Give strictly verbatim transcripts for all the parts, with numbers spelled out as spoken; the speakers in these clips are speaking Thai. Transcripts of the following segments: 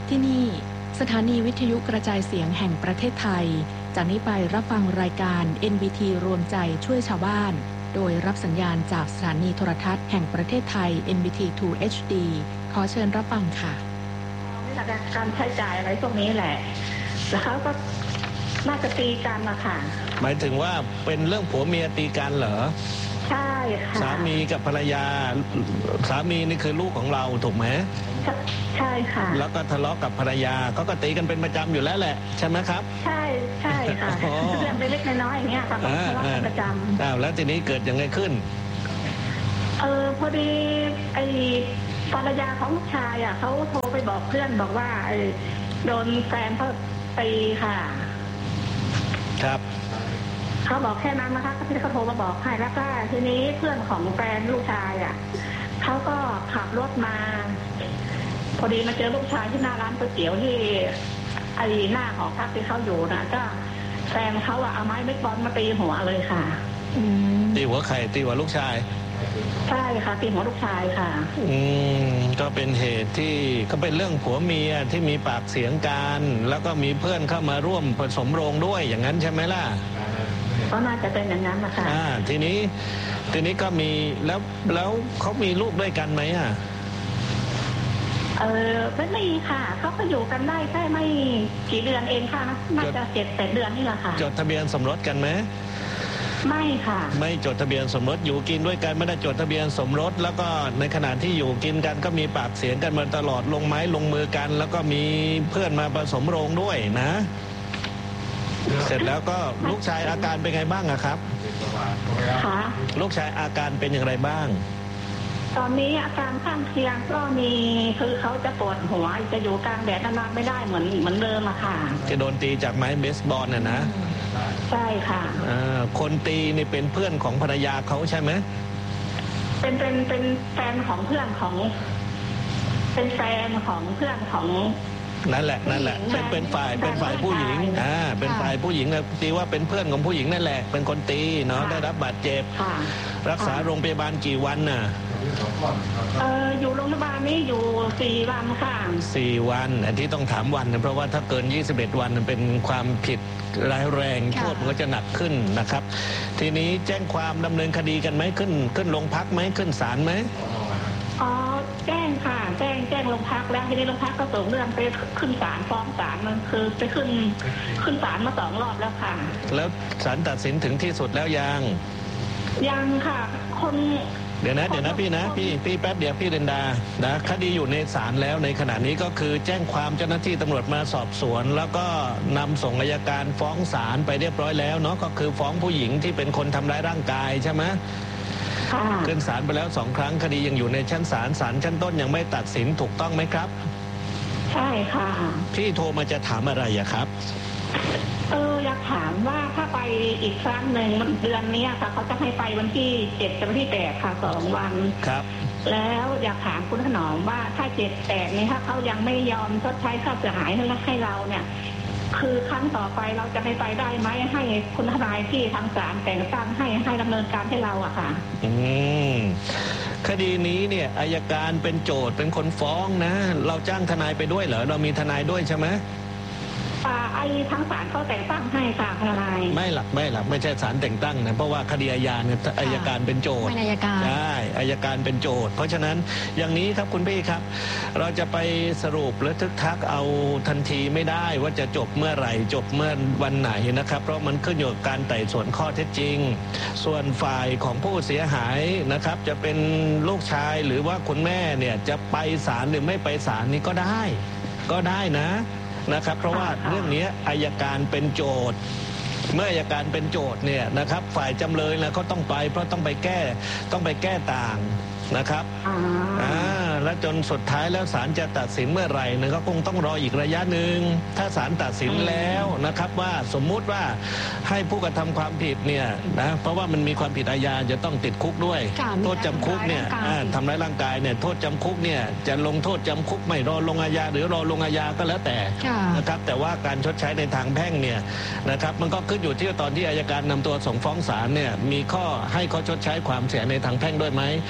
ที่นี่สถานีวิทยุกระจายเสียงแห่งประเทศไทยจากนี้ไปรับฟังรายการ เอ็น บี ที รวมใจช่วยชาวบ้านโดยรับสัญญาณจากสถานีโทรทัศน์แห่งประเทศไทย เอ็น บี ที ทู เอช ดี ขอเชิญรับฟังค่ะนี่แหละการใช้จ่ายอะไรพวกนี้แหละแล้วเขาก็น่าจะตีกันนะค่ะหมายถึงว่าเป็นเรื่องผัวเมียตีกันเหรอใช่ค่ะสามีกับภรรยาสามีนี่คือลูกของเราถูกไหมใช่ค่ะแล้วก็ทะเลาะกับภรรยาก็ก็ตีกันเป็นประจำอยู่แล้วแหละใช่ไหมครับใช่ใช่ค่ะเรื่องเล็กๆน้อยๆอย่างเงี้ยค่ะทะเลาะกันประจำอ้าวแล้วทีนี้เกิดยังไงขึ้นเออพอดีไอ้ภรรยาของลูกชายอ่ะเขาโทรไปบอกเพื่อนบอกว่าไอ้โดนแฟนเขาตีค่ะครับเขาบอกแค่นั้นนะคะที่เขาโทรมาบอกให้แล้วก็ทีนี้เพื่อนของแฟนลูกชายอ่ะเขาก็ขับรถมาพอดีมาเจอลูกชายที่หน้าร้านก๋วยเตี๋ยวที่ไอ้หน้าหอพักที่เขาอยู่นะก็แฟนเขาอะเอาไม้เบสบอลมาตีหัวเลยค่ะตีหัวใครตีหัวลูกชายใช่ค่ะตีหัวลูกชายค่ะอืมก็เป็นเหตุที่ก็เป็นเรื่องผัวเมียที่มีปากเสียงกันแล้วก็มีเพื่อนเข้ามาร่วมผสมโรงด้วยอย่างนั้นใช่ไหมล่ะก็น่าจะเป็นอย่างนั้นนะคะอ่าทีนี้ทีนี้ก็มีแล้วแล้วเขามีลูกด้วยกันไหมอ่ะเออไม่มีค่ะเขาก็อยู่กันได้แค่ไม่กี่เดือนเองค่ะน่าจะเจ็ดแปดเดือนนี่แหละค่ะจดทะเบียนสมรสกันไหมไม่ค่ะไม่จดทะเบียนสมรสอยู่กินด้วยกันไม่ได้จดทะเบียนสมรสแล้วก็ในขณะที่อยู่กินกันก็มีปากเสียงกันมาตลอดลงไม้ลงมือกันแล้วก็มีเพื่อนมาผสมโรงด้วยนะเสร็จแล้วก็ลูกชายอาการเป็นไงบ้างอะครับค่ะลูกชายอาการเป็นอย่างไรบ้างตอนนี้อาการข้างเคียงก็มีคือเขาจะปวดหัวจะอยู่กลางแดดนานๆไม่ได้เหมือนเหมือนเดิมอะค่ะจะโดนตีจากไม้เบสบอลน่ะนะใช่ค่ะอ่าคนตีนี่เป็นเพื่อนของภรรยาเขาใช่ไหมเป็นเป็นเป็นแฟนของเพื่อนของเป็นแฟนของเพื่อนของนั่นแหละนั่นแหละเป็นเป็นฝ่ายเป็นฝ่ายผู้หญิงอ่าเป็นฝ่ายผู้หญิงนะตีว่าเป็นเพื่อนของผู้หญิงนั่นแหละเป็นคนตีเนาะได้รับบาดเจ็บรักษาโรงพยาบาลกี่วันน่ะเอออยู่โรงพยาบาลนี้อยู่สี่วันค่ะสี่วันอันที่ต้องถามวันนะเพราะว่าถ้าเกินยี่สิบเอ็ดวันมันเป็นความผิดร้ายแรงโทษมันก็จะหนักขึ้นนะครับทีนี้แจ้งความดำเนินคดีกันไหมขึ้นขึ้นโรงพักไหมขึ้นศาลไหมอ๋อแจ้งค่ะแจ้งแจ้งโรงพักแล้วทีนี้โรงพักก็ส่งเรื่องไปขึ้นศาลฟ้องศาลมันคือไปขึ้นขึ้นศาลมาสองรอบแล้วค่ะแล้วศาลตัดสินถึงที่สุดแล้วยังยังค่ะคนเดี๋ยวนะเดี๋ยวนะพี่นะพี่พี่แป๊บเดียวพี่เรนดานะคดีอยู่ในศาลแล้วในขณะนี้ก็คือแจ้งความเจ้าหน้าที่ตำรวจมาสอบสวนแล้วก็นำส่งอัยการฟ้องศาลไปเรียบร้อยแล้วเนาะก็คือฟ้องผู้หญิงที่เป็นคนทำร้ายร่างกายใช่ไหมขึ้นศาลไปแล้วสองครั้งคดียังอยู่ในชั้นศาลศาลชั้นต้นยังไม่ตัดสินถูกต้องไหมครับใช่ค่ะพี่โทรมาจะถามอะไรอะครับเอออยากถามว่าถ้าไปอีกครั้งหนึ่งเดือนนี้ค่ะเขาจะให้ไปวันที่เจ็ดกับวันที่แปดค่ะสองวันครับแล้วอยากถามคุณถนอมว่าถ้าเจ็ดแปดนี้ถ้าเขายังไม่ยอมชดใช้ค่าเสียหายให้ให้เราเนี่ยคือครั้งต่อไปเราจะให้ไปได้ไหมให้คุณทนายที่ทางศาลแต่งตั้งให้ให้ดำเนินการให้เราอะค่ะอืมคดีนี้เนี่ยอัยการเป็นโจทย์เป็นคนฟ้องนะเราจ้างทนายไปด้วยเหรอเรามีทนายด้วยใช่ไหมไอ้ทั้งศาลเขาแต่งตั้งให้ค่ะทนายไม่หลักไม่หลักไม่ใช่ศาลแต่งตั้งนะเพราะว่าคดีอาญาเนี่ยอัยการเป็นโจทย์อัยการใช่อัยการเป็นโจทย์เพราะฉะนั้นอย่างนี้ครับคุณพี่ครับเราจะไปสรุปและทึกทักเอาทันทีไม่ได้ว่าจะจบเมื่อไหร่จบเมื่อวันไหนนะครับเพราะมันขึ้นอยู่กับการไต่สวนข้อเท็จจริงส่วนฝ่ายของผู้เสียหายนะครับจะเป็นลูกชายหรือว่าคุณแม่เนี่ยจะไปศาลหรือไม่ไปศาลนี้ก็ได้ก็ได้นะนะครับเพราะว่าเรื่องนี้อัยการเป็นโจทย์เมื่ออัยการเป็นโจทย์เนี่ยนะครับฝ่ายจำเลยนะเขาต้องไปเพราะต้องไปแก้ต้องไปแก้ต่างนะครับอ่าแล้วจนสุดท้ายแล้วศาลจะตัดสินเมื่อไหร่นะก็คงต้องรออีกระยะหนึ่งถ้าศาลตัดสินแล้วนะครับว่าสมมุติว่าให้ผู้กระทำความผิดเนี่ยนะเพราะว่ามันมีความผิดอาญาจะต้องติดคุกด้วยโทษจำคุกเนี่ยทำร้ายร่างกายเนี่ยโทษจำคุกเนี่ยจะลงโทษจำคุกไม่รอลงอาญาหรือรอลงอาญาก็แล้วแต่นะครับแต่ว่าการชดใช้ในทางแพ่งเนี่ยนะครับมันก็ขึ้นอยู่ที่ตอนที่อัยการนำตัวส่งฟ้องศาลเนี่ยมีข้อให้เขาชดใช้ความเสียในทางแพ่งด้วยไหมถ้าไม่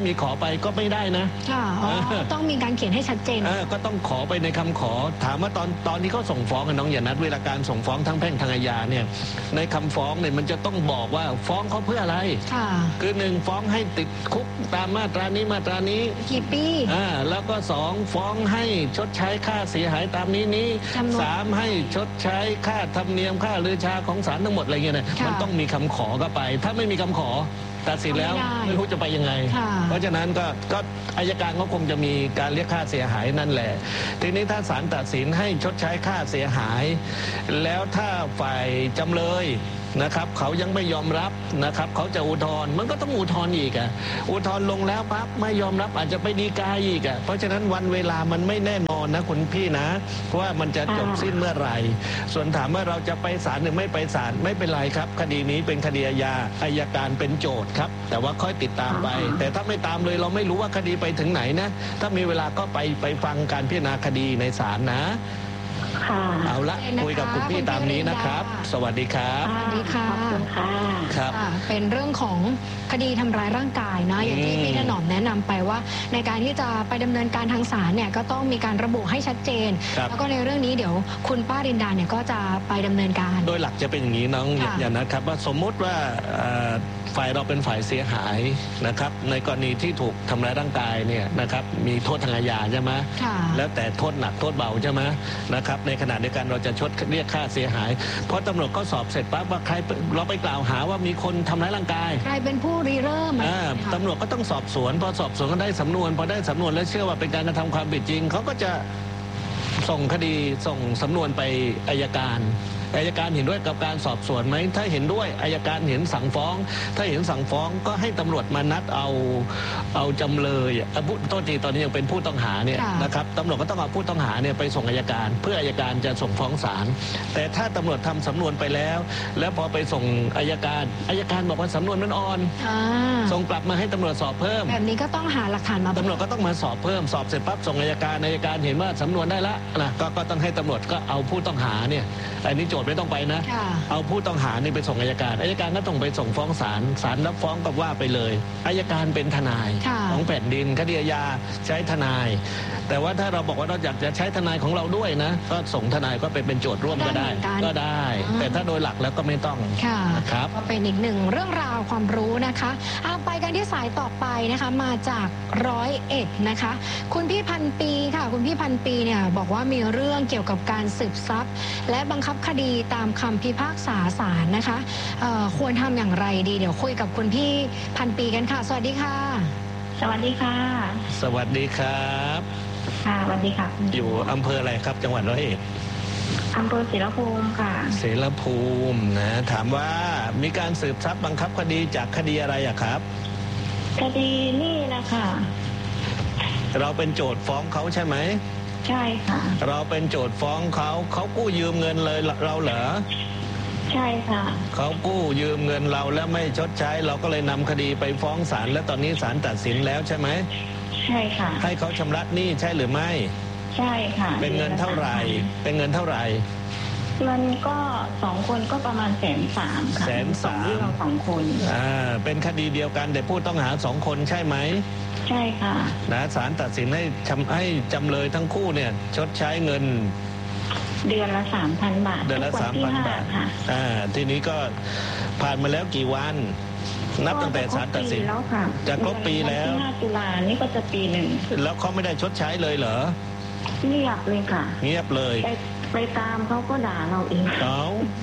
มีขอไปก็ไม่ได้นะค่ะต้องมีการเขียนให้ชัดเจนก็ต้องขอไปในคำขอถามว่าตอนตอนที่เขาส่งฟ้องกันน้องอย่านัดเวลาการส่งฟ้องทั้งแพ่งทางอาญาเนี่ยในคำฟ้องเนี่ยมันจะต้องบอกว่าฟ้องเขาเพื่ออะไรค่ะคือหนึ่งฟ้องให้ติดคุกตามมาตรานี้มาตรานี้กี่ปีอ่าแล้วก็สองฟ้องให้ชดใช้ค่าเสียหายตามนี้นี้สามให้ชดใช้ค่าธรรมเนียมค่าลือชาของศาลทั้งหมดอะไรเงี้ยนะมันต้องมีคำขอเข้าไปถ้าไม่มีคำขอตัดสินแล้วไม่รู้จะไปยังไงเพราะฉะนั้นก็ก็อัยการก็คงจะมีการเรียกค่าเสียหายนั่นแหละทีนี้ถ้าศาลตัดสินให้ชดใช้ค่าเสียหายแล้วถ้าฝ่ายจำเลยนะครับเขายังไม่ยอมรับนะครับเขาจะอุทธรณ์มันก็ต้องอุทธรณ์อีกอ่ะอุทธรณ์ลงแล้วปั๊บไม่ยอมรับอาจจะไปฎีกาอีกอ่ะเพราะฉะนั้นวันเวลามันไม่แน่นอนนะคุณพี่นะว่ามันจะจบสิ้นเมื่อไหร่ส่วนถามว่าเราจะไปศาลหรือไม่ไปศาลไม่เป็นไรครับคดีนี้เป็นคดีอาญาอัยการเป็นโจทย์ครับแต่ว่าค่อยติดตามไปแต่ถ้าไม่ตามเลยเราไม่รู้ว่าคดีไปถึงไหนนะถ้ามีเวลาก็ไปไปฟังการพิจารณาคดีในศาลนะเอาละคุยกับคุณพี่ตามนี้นะครับสวัสดีครับสวัสดีค่ะครับเป็นเรื่องของคดีทำร้ายร่างกายนะอย่างที่พี่ถนอมแนะนำไปว่าในการที่จะไปดำเนินการทางศาลเนี่ยก็ต้องมีการระบุให้ชัดเจนแล้วก็ในเรื่องนี้เดี๋ยวคุณป้ารินดาเนี่ยก็จะไปดำเนินการโดยหลักจะเป็นอย่างนี้น้องอย่างนะครับว่าสมมติว่าฝ่ายเราเป็นฝ่ายเสียหายนะครับในกรณีที่ถูกทำร้ายร่างกายเนี่ยนะครับมีโทษทางอาญาใช่ไหมแล้วแต่โทษหนักโทษเบาใช่ไหมนะครับในขณะเดียวกันเราจะชดเรียกค่าเสียหายเพราะตำรวจก็สอบเสร็จปั๊บว่าใครเราไปกล่าวหาว่ามีคนทำร้ายร่างกายใครเป็นผู้ริเริ่มตำรวจก็ต้องสอบสวนพอสอบสวนก็ได้สำนวนพอได้สำนวนแล้วเชื่อว่าเป็นการกระทำความผิดจริงเขาก็จะส่งคดีส่งสำนวนไปอัยการอัยการเห็นด้วยกับการสอบสวนไหมถ้าเห็นด้วยอัยการเห็นสั่งฟ้องถ้าเห็นสั่งฟ้องก็ให้ตำรวจมานัดเอาเอาจำเลยผู้โทษทีตอนนี้ยังเป็นผู้ต้องหาเนี่ยนะครับตำรวจก็ต้องเอาผู้ต้องหาเนี่ยไปส่งอัยการเพื่ออัยการจะส่งฟ้องศาลแต่ถ้าตำรวจทำสำนวนไปแล้วแล้วพอไปส่งอัยการอัยการบอกว่าสำนวนมันอ่อนส่งกลับมาให้ตำรวจสอบเพิ่มแบบนี้ก็ต้องหาหลักฐานมาตำรวจก็ต้องมาสอบเพิ่มสอบเสร็จปั๊บส่งอัยการอัยการเห็นว่าสำนวนได้ละนะก็ก็ต้องให้ตำรวจก็เอาผู้ต้องหาเนี่ยอันนี้โจทย์ไม่ต้องไปนะเอาผู้ต้องหานี่ไปส่งอัยการอัยการก็ต้องไปส่งฟ้องศาลศาลรับฟ้องก็ว่าไปเลยอัยการเป็นทนายของแผ่นดินคดีอาญาใช้ทนายแต่ว่าถ้าเราบอกว่าเราอยากจะใช้ทนายของเราด้วยนะก็ส่งทนายก็ไปเป็นโจทย์ร่วมก็ได้ก็ได้แต่ถ้าโดยหลักแล้วก็ไม่ต้องนะครับก็เป็นอีกหนึ่งเรื่องราวความรู้นะคะเอาไปกันที่สายต่อไปนะคะมาจากร้อยเอ็ดนะคะคุณพี่พันปีค่ะคุณพี่พันปีเนี่ยบอกว่ามีเรื่องเกี่ยวกับการสืบทรัพย์และบังคับคดีตามคำพิพากษาศาลนะคะควรทำอย่างไรดีเดี๋ยวคุยกับคุณพี่พันปีกันค่ะสวัสดีค่ะสวัสดีค่ะสวัสดีครับค่ะสวัสดีค่ะอยู่อำเภออะไรครับจังหวัดร้อยเอ็ดอำเภอเสรภูมิค่ะเสรภูมินะถามว่ามีการสืบทรัพย์บังคับคดีจากคดีอะไรอะครับคดีนี่นะคะเราเป็นโจทย์ฟ้องเขาใช่ไหมใช่ค่ะเราเป็นโจทย์ฟ้องเขาเขากู้ยืมเงินเลยเราเหรอใช่ค่ะเขากู้ยืมเงินเราแล้วไม่ชดใช้เราก็เลยนำคดีไปฟ้องศาลและตอนนี้ศาลตัดสินแล้วใช่ไหมใช่ค่ะให้เขาชำระหนี้ใช่หรือไม่ใช่ค่ะเป็นเงินเท่าไหร่เป็นเงินเท่าไหร่มันก็สองคนก็ประมาณแสนสามค่ะแสนสามเราสองคนอ่าเป็นคดีเดียวกันแต่ผู้ต้องหาสองคนใช่ไหมใช่ค่ะนะศาลตัดสินให้ให้จำเลยทั้งคู่เนี่ยชดใช้เงินเดือนละสามพันบาทเดือนละสามพันบาทอ่าทีนี้ก็ผ่านมาแล้วกี่วันนับตั้งแต่ศาลตัดสินแล้วค่ะจะครบปีแล้วห้าตุลานี่ก็จะปีหนึ่งแล้วเขาไม่ได้ชดใช้เลยเหรอเงียบเลยค่ะเงียบเลยไปตามเขาก็ด่าเราเองเขา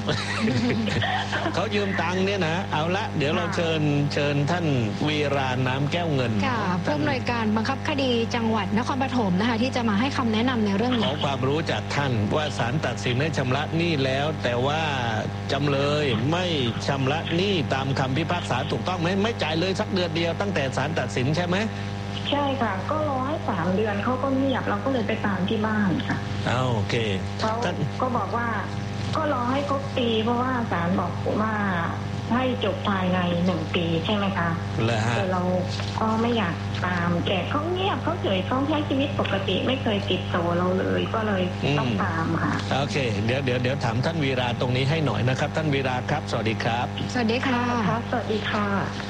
เขายืมตังค์เนี่ยนะเอาละเดี๋ยวเราเชิญเชิญท่านวีราน้ำแก้วเงินค่ะผู้อำนวยการบังคับคดีจังหวัดนครปฐมนะคะที่จะมาให้คำแนะนำในเรื่องนี้ขอความรู้จากท่านว่าศาลตัดสินให้ชำระหนี้แล้วแต่ว่าจำเลยไม่ชำระหนี้ตามคำพิพากษาถูกต้องไหมไม่จ่ายเลยสักเดือนเดียวตั้งแต่ศาลตัดสินใช่ไหมใช่ค่ะก็รอให้สามเดือนเขาก็เงียบเราก็เลยไปตามที่บ้านค่ะอ้าวโอเคเขาก็บอกว่าก็รอให้ครบปีเพราะว่าศาลบอกว่าให้จบภายในหนึ่งปีใช่ไหมคะแต่เราก็ไม่อยากตามแต่เขาเงียบเขาเฉยเขาใช้ชีวิตปกติไม่เคยติดต่อเราเลยก็เลยต้องตามค่ะโอเคเดี๋ยวเดี๋ยวเดี๋ยวถามท่านวีราตรงนี้ให้หน่อยนะครับท่านวีราครับสวัสดีครับสวัสดีค่ะครับสวัสดีค่ะ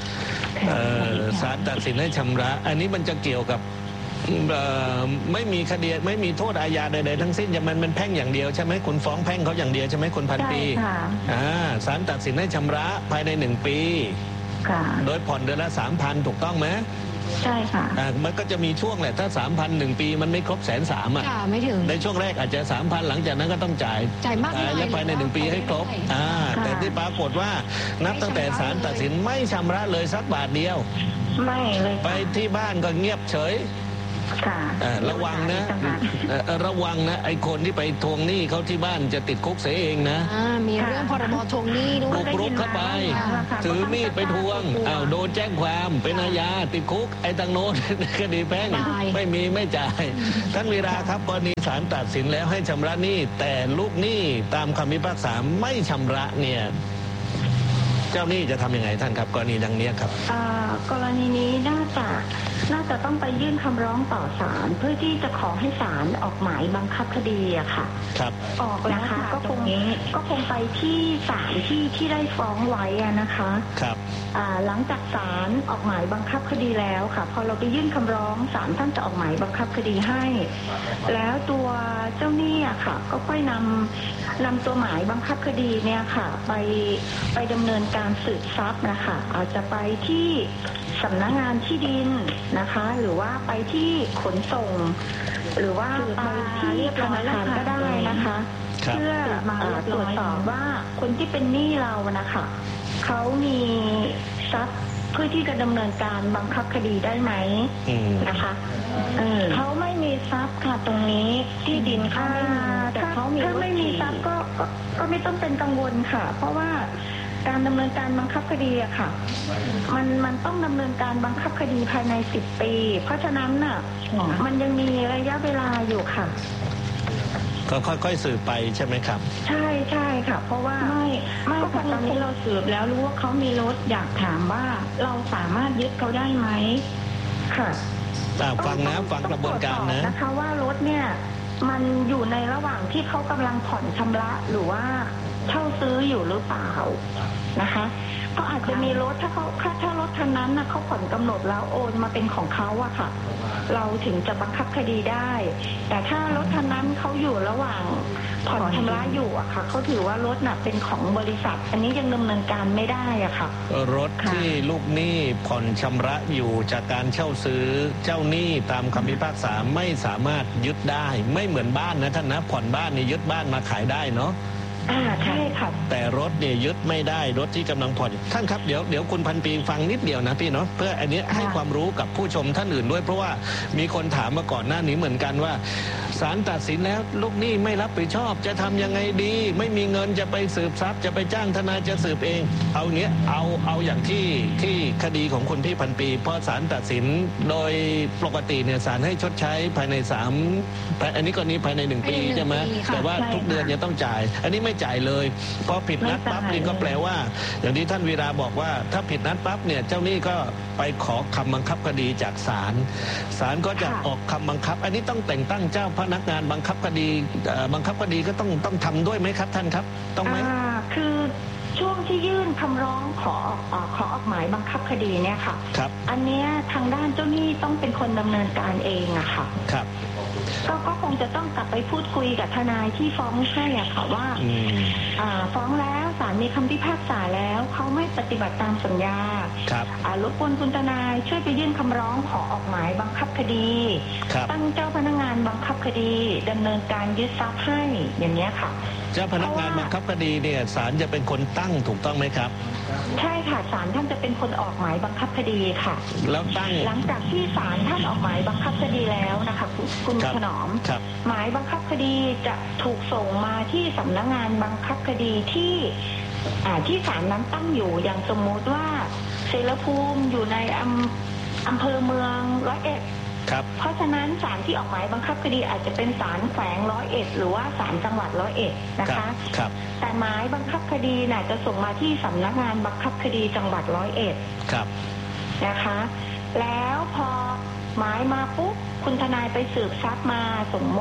ศาลตัดสินให้ชำระอันนี้มันจะเกี่ยวกับไม่มีคดีไม่มีโทษอาญาใดๆทั้งสิ้นอย่างมันเป็นแพ่งอย่างเดียวใช่ไหมคุณฟ้องแพ่งเขาอย่างเดียวใช่ไหมคุณพันปีอ่าศาลตัดสินให้ชำระภายในหนึ่งปีโดยผ่อนเดือนละสามพันถูกต้องไหมใช่ค่ะอ่ามันก็จะมีช่วงแหละถ้าสามพันหนึ่งปีมันไม่ครบแสนสามอ่ะไม่ถึงในช่วงแรกอาจจะสามพันหลังจากนั้นก็ต้องจ่ายจ่ายมากและภายในหนึ่งปีให้ครบอ่าแต่ที่ปรากฏว่านับตั้งแต่ศาลตัดสินไม่ชำระเลยสักบาทเดียวไม่เลยไปที่บ้านก็เงียบเฉยระวังนะระวังนะไอ้คนที่ไปทวงหนี้เขาที่บ้านจะติดคุกเสียเองนะมีเรื่องพรบทวงหนี้ด้วยบุกรุกเข้าไปถือมีดไปทวงอ้าวโดนแจ้งความเป็นอาญาติดคุกไอ้ตังโน้นคดีแพ่งไม่มีไม่จ่ายท่านวีระครับกรณีศาลตัดสินแล้วให้ชำระหนี้แต่ลูกหนี้ตามคำพิพากษาไม่ชำระเนี่ยเจ้าหนี้จะทำยังไงท่านครับกรณีดังนี้ครับกรณีนี้น่าจะน่าจะต้องไปยื่นคำร้องต่อศาลเพื่อที่จะขอให้ศาลออกหมายบังคับคดีอะค่ะครับออกนะคะก็คงก็คงไปที่ศาลที่ที่ได้ฟ้องไว้อะนะคะครับหลังจากศาลออกหมายบังคับคดีแล้วค่ะพอเราไปยื่นคำร้องศาลท่านจะออกหมายบังคับคดีให้แล้วตัวเจ้าหนี้อะค่ะก็ค่อยนำนำตัวหมายบังคับคดีเนี่ยค่ะไปไปดำเนินการสืบทรัพย์นะคะอาจจะไปที่สำนักงานที่ดินนะคะหรือว่าไปที่ขนส่งหรือว่าไปที่ธนาคารก็ได้นะคะเพื่อตรวจสอบว่าคนที่เป็นหนี้เรานะคะเขามีทรัพย์เพื่อที่จะดำเนินการบังคับคดีได้ไหมนะคะเขาไม่มีทรัพย์ค่ะตรงนี้ที่ดินเขาไม่มีแต่เขามีถ้าไม่มีทรัพย์ก็ก็ไม่ต้องเป็นกังวลค่ะเพราะว่าการดำเนินการบังคับคดีอะค่ะมันมันต้องดำเนินการบังคับคดีภายในสิบปีเพราะฉะนั้นน่ะมันยังมีระยะเวลาอยู่ค่ะก็ค่อยๆสืบไปใช่ไหมครับใช่ใช่ค่ะเพราะว่าไม่ไม่ค่ะตอนนี้เราสืบแล้วรู้ว่าเขามีรถอยากถามว่าเราสามารถยึดเขาได้ไหมค่ะฟังนะฟังกระบวนการนะนะคะว่ารถเนี่ยมันอยู่ในระหว่างที่เขากำลังผ่อนชำระหรือว่าเช่าซื้ออยู่หรือเปล่านะคะก็อาจจะมีรถถ้าเขาถ้ารถคันนั้นนะเขาผ่อนกำหนดแล้วโอนมาเป็นของเขาอะค่ะเราถึงจะบังคับคดีได้แต่ถ้ารถคันนั้นเขาอยู่ระหว่างผ่อนชำระอยู่อะค่ะเขาถือว่ารถน่ะเป็นของบริษัทอันนี้ยังดำเนินการไม่ได้อะค่ะรถที่ลูกหนี้ผ่อนชำระอยู่จากการเช่าซื้อเจ้าหนี้ตามคำพิพากษาไม่สามารถยึดได้ไม่เหมือนบ้านนะท่านนะผ่อนบ้านนี่ยึดบ้านมาขายได้เนาะอ่าใช่ค่ะแต่รถเนี่ยยึดไม่ได้รถที่กำลังผ่อนท่านครับเดี๋ยวเดี๋ยวคุณพันปีฟังนิดเดียวนะพี่เนาะเพื่ออันนี้ให้ความรู้กับผู้ชมท่านอื่นด้วยเพราะว่ามีคนถามมาก่อนหน้านี้เหมือนกันว่าศาลตัดสินแล้วลูกหนี้ไม่รับผิดชอบจะทำยังไงดีไม่มีเงินจะไปสืบทรัพย์จะไปจ้างทนายจะสืบเองเอาเนี้ยเอาเอาอย่างที่ที่คดีของคุณพี่พันปีพอศาลตัดสินโดยปกติเนี่ยศาลให้ชดใช้ภายในสามอันนี้ก็นี้ภายในหนึ่งปีใช่ไหมแต่ว่าทุกเดือนจะต้องจ่ายอันนี้ไม่จ่ายเลยพอผิดนัดปั๊บนี่ก็แปลว่าอย่างที่ท่านวีระบอกว่าถ้าผิดนัดปั๊บเนี่ยเจ้าหนี้ก็ไปขอคำบังคับคดีจากศาลศาลก็จะออกคำบังคับอันนี้ต้องแต่งตั้งเจ้าพนักงานบังคับคดีบังคับคดีก็ต้องต้องทำด้วยไหมครับท่านครับต้องไหมคือช่วงที่ยื่นคำร้องขอออกขอออกหมายบังคับคดีเนี่ยค่ะครับอันนี้ทางด้านเจ้าหนี้ต้องเป็นคนดำเนินการเองอะค่ะครับก็ก็คงจะต้องกลับไปพูดคุยกับทนายที่ฟ้องให้อะค่ะว่าฟ้องแล้วศาลมีคำพิพากษาแล้วเขาไม่ปฏิบัติตามสัญญาครับรบกวนคุณทนายช่วยไปยื่นคำร้องขอออกหมายบังคับคดีตั้งเจ้าพนักงานบังคับคดีดำเนินการยึดทรัพย์ให้อย่างนี้ค่ะเจ้าพนักงานบังคับคดีเนี่ยศาลจะเป็นคนตั้งถูกต้องไหมครับใช่ค่ะศาลท่านจะเป็นคนออกหมายบังคับคดีค่ะแล้วตั้งหลังจากที่ศาลท่านออกหมายบังคับคดีแล้วนะคะคุณถนอมหมายบังคับคดีจะถูกส่งมาที่สำนักงานบังคับคดีที่ที่ศาลนั้นตั้งอยู่อย่างสมมติว่าเสรภูมิอยู่ในอำอำเภอเมืองร้อยเอ็ดเพราะฉะนั้นศาลที่ออกหมายบังคับคดีอาจจะเป็นศาลแขวงร้อยเอ็ดหรือว่าศาลจังหวัดร้อยเอ็ดนะคะแต่หมายบังคับคดีน่ะจะส่งมาที่สำนักงานบังคับคดีจังหวัดร้อยเอ็ดนะคะแล้วพอหมายมาปุ๊บคุณทนายไปสืบทรัพย์มาสมมติว่า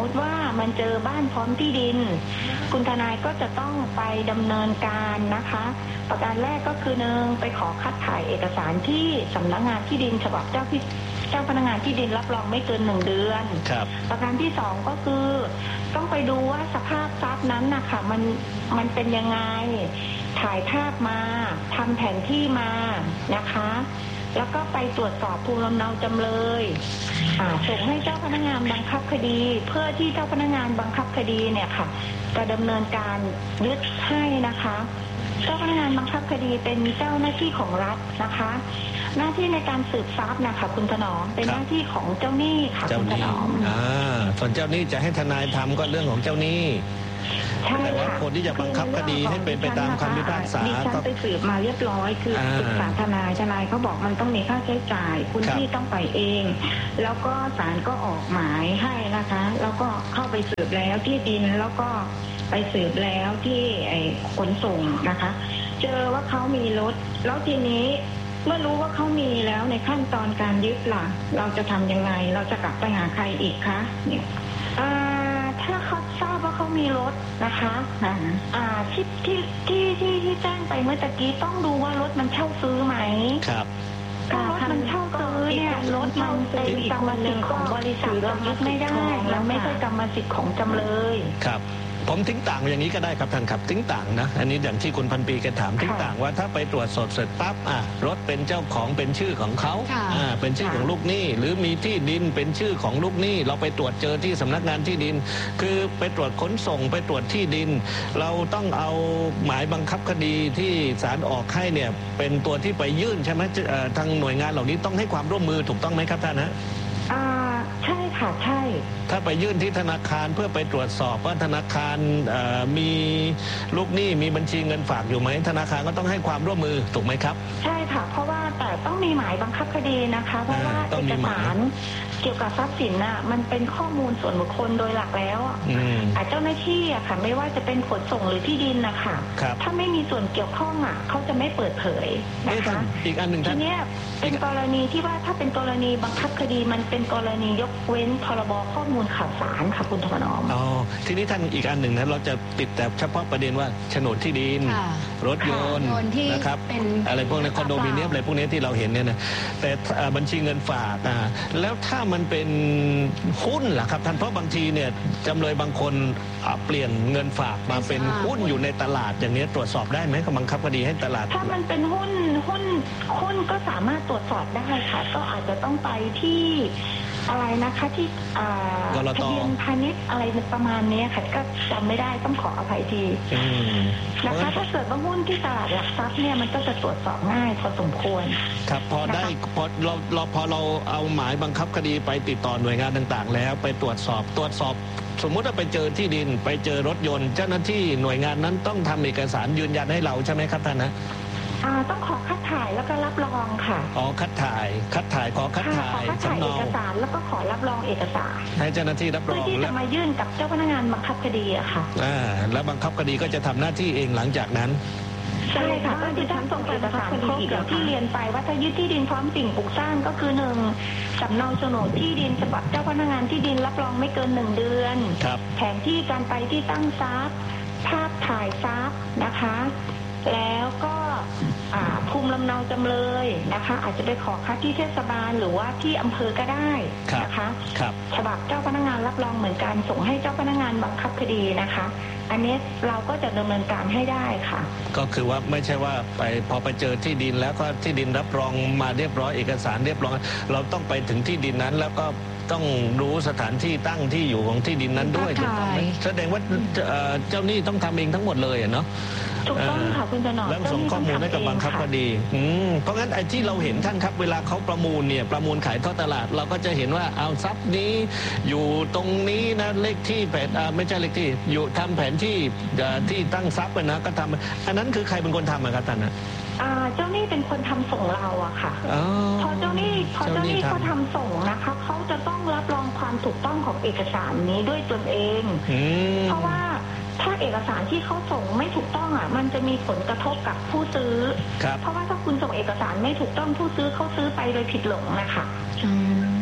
มันเจอบ้านพร้อมที่ดินคุณทนายก็จะต้องไปดำเนินการนะคะประการแรกก็คือหนึ่งไปขอคัดถ่ายเอกสารที่สำนักงานที่ดินฉบับเจ้าที่เจ้าพนักงานที่ดินรับรองไม่เกินหนึ่งเดือนประการที่สองก็คือต้องไปดูว่าสภาพทรัพย์นั้นนะคะมันมันเป็นยังไงถ่ายภาพมาทำแผนที่มานะคะแล้วก็ไปตรวจสอบภูมิลำเนาจำเลยส่งให้เจ้าพนักงานบังคับคดีเพื่อที่เจ้าพนักงานบังคับคดีเนี่ยค่ะจะดำเนินการยึดให้นะคะเจ้าพนักงานบังคับคดีเป็นเจ้าหน้าที่ของรัฐนะคะหน้าที่ในการสืบทรัพย์นะคะคุณถนอมเป็นหน้าที่ของเจ้าหนี้ค่ะคุณถนอมอ่าส่วนเจ้าหนี้จะให้ทนายทำก็เรื่องของเจ้าหนี้แต่ว่าคนที่จะบังคับคดีให้เป็นไปตามคำพิพากษาดิฉันไปสืบมาเรียบร้อยคือปรึกษาทนายทนายเขาบอกมันต้องมีค่าใช้จ่ายคุณที่ต้องไปเองแล้วก็ศาลก็ออกหมายให้นะคะแล้วก็เข้าไปสืบแล้วที่ดินแล้วก็ไปสืบแล้วที่ไอ้ขนส่งนะคะเจอว่าเขามีรถแล้วทีนี้เมื่อรู้ว่าเขามีแล้วในขั้นตอนการยึดล่ะเราจะทำยังไงเราจะกลับไปหาใครอีกคะเนี่ยถ้าเขาทราบว่าเขามีรถนะคะอ่าที่ที่ที่ที่ที่แจ้งไปเมื่อตะกี้ต้องดูว่ารถมันเช่าซื้อไหมครับถ้ารถมันเช่าซื้อเนี่ยรถมันเป็นกรรมสิทธิ์ของบริษัทเรายึดไม่ได้แล้วไม่ใช่กรรมสิทธิ์ของจำเลยครับผมทิ้งต่างอย่างนี้ก็ได้ครับท่านครับทิ้งต่างนะอันนี้อย่างที่คุณพันปีแกถามทิ้งต่างว่าถ้าไปตรวจสอบเสร็จปั๊บอ่ะรถเป็นเจ้าของเป็นชื่อของเขาอ่าเป็นชื่อของลูกหนี้หรือมีที่ดินเป็นชื่อของลูกหนี้เราไปตรวจเจอที่สำนักงานที่ดินคือไปตรวจขนส่งไปตรวจที่ดินเราต้องเอาหมายบังคับคดีที่ศาลออกให้เนี่ยเป็นตัวที่ไปยื่นใช่ไหมทางหน่วยงานเหล่านี้ต้องให้ความร่วมมือถูกต้องไหมครับท่านนะอ่าใช่ค่ะใช่ถ้าไปยื่นที่ธนาคารเพื่อไปตรวจสอบว่าธนาคารมีลูกหนี้มีบัญชีเงินฝากอยู่ไหมธนาคารก็ต้องให้ความร่วมมือถูกไหมครับใช่ค่ะเพราะว่าแต่ต้องมีหมายบังคับคดีนะคะเพราะว่าเอกสารเกี่ยวกับทรัพย์สินน่ะมันเป็นข้อมูลส่วนบุคคลโดยหลักแล้วเจ้าหน้าที่อะค่ะไม่ว่าจะเป็นขนส่งหรือที่ดินนะคะถ้าไม่มีส่วนเกี่ยวข้องอ่ะเขาจะไม่เปิดเผยนะคะอีกอันหนึ่งทีนี้เป็นกรณีที่ว่าถ้าเป็นกรณีบังคับคดีมันเป็นกรณียกเว้นพรบข้อมูลข่าวสารค่ะคุณธนอมอ๋อทีนี้ท่านอีกอันหนึ่งนะเราจะติดแต่เฉพาะประเด็นว่าโฉนดที่ดินรถยนต์นะครับอะไรพวกนี้คอนโดมิเนียมอะไรพวกนี้ที่เราเห็นเนี่ยนะแต่บัญชีเงินฝากอ่าแล้วถ้ามันเป็นหุ้นล่ะครับท่านเพราะบางทีเนี่ยจำเลยบางคนเปลี่ยนเงินฝากมาเป็นหุ้นอยู่ในตลาดอย่างนี้ตรวจสอบได้ไหมกับบังคับคดีให้ตลาดถ้ามันเป็นหุ้นหุ้นหุ้นก็สามารถตรวจสอบได้ค่ะก็อาจจะต้องไปที่อะไรนะคะที่ทะเบียนพาณิชย์อะไรประมาณนี้ค่ะก็จำไม่ได้ต้องขออภัยทีนะคะถ้าเกิดว่าหุ้นที่ตลาดหลักทรัพย์เนี่ยมันก็จะตรวจสอบง่ายพอสมควรครับพอได้พอเราเราพอเราเอาหมายบังคับคดีไปติดต่อหน่วยงานต่างๆแล้วไปตรวจสอบตรวจสอบสมมุติว่าไปเจอที่ดินไปเจอรถยนต์เจ้าหน้าที่หน่วยงานนั้นต้องทำเอกสารยืนยันให้เราใช่ไหมครับท่านนะอ่าต้องขอคัดถ่ายแล้วก็รับรองค่ะอ๋อคัดถ่ายคัดถ่ายขอคัดถ่ายสำเนาเอกสารแล้วก็ขอรับรองเอกสารให้เจ้าหน้าที่รับรองเพื่อที่จะมายื่นกับเจ้าพนักงานบังคับคดีอะค่ะอ่าแล้วบังคับคดีก็จะทำหน้าที่เองหลังจากนั้นใช่ค่ะก็คือต้องส่งเอกสารครบอย่างที่เรียนไปว่าถ้ายึดที่ดินพร้อมสิ่งปลูกสร้างก็คือหนึ่งสำเนาโฉนดที่ดินฉบับเจ้าพนักงานที่ดินรับรองไม่เกินหนึ่งเดือนแผนที่การไปที่ตั้งทรัพย์ภาพถ่ายทรัพย์นะคะแล้วก็ภูมิลำเนาจำเลยนะคะอาจจะไปขอคัดที่เทศบาลหรือว่าที่อำเภอก็ได้นะคะฉบับเจ้าพนักงานรับรองเหมือนกันส่งให้เจ้าพนักงานบังคับคดีนะคะอันนี้เราก็จะดำเนินการให้ได้ค่ะก็คือว่าไม่ใช่ว่าไปพอไปเจอที่ดินแล้วก็ที่ดินรับรองมาเรียบร้อยเอกสารเรียบร้อยเราต้องไปถึงที่ดินนั้นแล้วก็ต้องรู้สถานที่ตั้งที่อยู่ของที่ดินนั้นด้วยถูกต้องไหมแสดงว่าเจ้าหนี้ต้องทำเองทั้งหมดเลยเนาะถูกต้องค่ะคุณถนอมแล้วส่งข้อมูลให้กับบังคับคดีอืมเพราะงั้นไอ้ที่เราเห็นท่านครับเวลาเขาประมูลเนี่ยประมูลขายทอดตลาดเราก็จะเห็นว่าเอาทรัพย์นี้อยู่ตรงนี้นะเลขที่แผนไม่ใช่เลขที่อยู่ทำแผนที่ที่ตั้งทรัพย์นะก็ทำอันนั้นคือใครเป็นคนทำครับท่านนะเจ้าหนี้เป็นคนทำส่งเราอะค่ะพอเจ้าหนี้พอเจ้าหนี้เขาทำส่งนะคะเขาจะต้องรับรองความถูกต้องของเอกสารนี้ด้วยตนเองเพราะว่าถ้าเอกสารที่เขาส่งไม่ถูกต้องอ่ะมันจะมีผลกระทบกับผู้ซื้อเพราะว่าถ้าคุณส่งเอกสารไม่ถูกต้องผู้ซื้อเขาซื้อไปโดยผิดหลงนะคะ